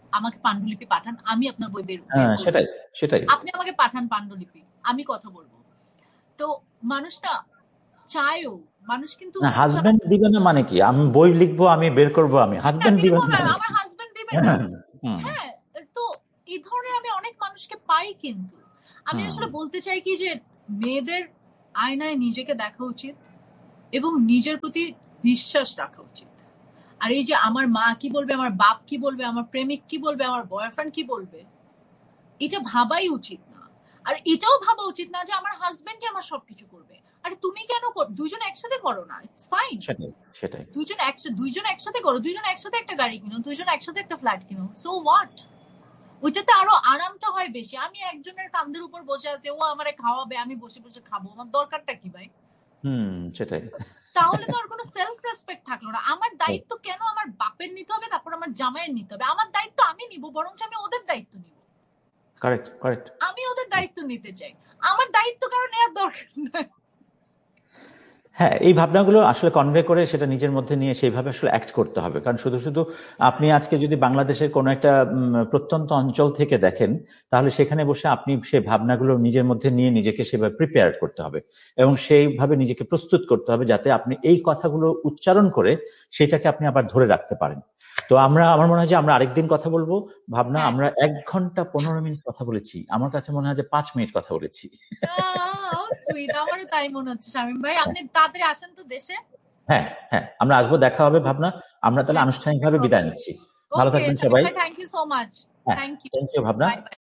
[SPEAKER 1] আমাকে পাণ্ডুলিপি পাঠান, আমি আপনার বই বের
[SPEAKER 2] হ্যাঁ,
[SPEAKER 1] করব।
[SPEAKER 2] সেটাই সেটাই
[SPEAKER 1] আপনি আমাকে পাঠান পাণ্ডুলিপি, আমি কথা বলবো। তো মানুষটা চায়ও, মানুষ কিন্তু
[SPEAKER 2] হাজবেন্ড দিবে না মানে কি? আমি বই লিখবো, আমি বের করবো, আমি হাজবেন্ড দিবে না মানে
[SPEAKER 1] আমার
[SPEAKER 2] কি?
[SPEAKER 1] হাজবেন্ড দিবে না।
[SPEAKER 2] হুম,
[SPEAKER 1] হ্যাঁ, তো এই ধরনের আমি অনেক মানুষকে পাই। কিন্তু আমি আসলে বলতে চাই কি যে মেয়েদের আয়নায় নিজেকে দেখা উচিত এবং নিজের প্রতি বিশ্বাস রাখা উচিত। আর এই যে আমার মা কি বলবে, আমার বাপ কি বলবে, আমার প্রেমিক কি বলবে, আমার বয়ফ্রেন্ড কি বলবে, এটা ভাবাই উচিত না। আর এটাও ভাবা উচিত না যে আমার হাজবেন্ডই আমার সবকিছু করবে। আরে তুমি কেন দুইজন একসাথে করো না, ইটস ফাইন।
[SPEAKER 2] সেটাই সেটাই
[SPEAKER 1] দুইজন একসাথে করো, দুইজন একসাথে একটা গাড়ি কিনো, দুইজন একসাথে একটা ফ্ল্যাট কিনো, সো হোয়াট? ওইটাতে আরো আরামটা হয় বেশি। আমি একজনের কাঁধের উপর বসে আছে, ও আমারে খাওয়াবে, আমি বসে বসে খাবো, আমার দরকারটা কি ভাই?
[SPEAKER 2] সেটাই।
[SPEAKER 1] তাহলে তো আর কোনো সেলফ রেসপেক্ট থাকলো না। আমার দায়িত্ব কেন আমার বাপের নিতে হবে, তারপর আমার জামাইয়ের নিতে হবে? আমার দায়িত্ব আমি নিব, বরং আমি ওদের দায়িত্ব নিব।
[SPEAKER 2] Correct correct.
[SPEAKER 1] আমি ওদের দায়িত্ব নিতে চাই, আমার দায়িত্ব কারো নেওয়ার দরকার নাই।
[SPEAKER 2] হ্যাঁ, এই ভাবনাগুলো আসলে কনভে করে সেটা নিজের মধ্যে নিয়ে সেইভাবে আসলে অ্যাক্ট করতে হবে। কারণ শুধু শুধু আপনি আজকে যদি বাংলাদেশের কোনো একটা প্রত্যন্ত অঞ্চল থেকে দেখেন, তাহলে সেখানে বসে আপনি সেই ভাবনাগুলো নিজের মধ্যে নিয়ে নিজেকে সেভাবে প্রিপেয়ার করতে হবে এবং সেইভাবে নিজেকে প্রস্তুত করতে হবে যাতে আপনি এই কথাগুলো উচ্চারণ করে সেটাকে আপনি আবার ধরে রাখতে পারেন। তো আমার মনে হয় যে আমরা আরেকদিন কথা বলবো। ভাবনা, আমরা 1 ঘন্টা 15 মিনিট কথা বলেছি, আমার কাছে মনে হয় যে 5 মিনিট কথা বলেছি।
[SPEAKER 1] সুইট, আমারও তাই মনে হচ্ছে। শামীম ভাই, আপনি তাড়াতাড়ি আসেন তো দেশে।
[SPEAKER 2] হ্যাঁ হ্যাঁ, আমরা আসবো, দেখা হবে। ভাবনা, আমরা তাহলে আনুষ্ঠানিকভাবে বিদায় নিচ্ছি। ভালো থাকবেন সবাই।
[SPEAKER 1] Thank you so much.
[SPEAKER 2] হ্যাঁ,
[SPEAKER 1] থ্যাংক ইউ।
[SPEAKER 2] থ্যাংক ইউ ভাবনা।
[SPEAKER 1] Bye bye.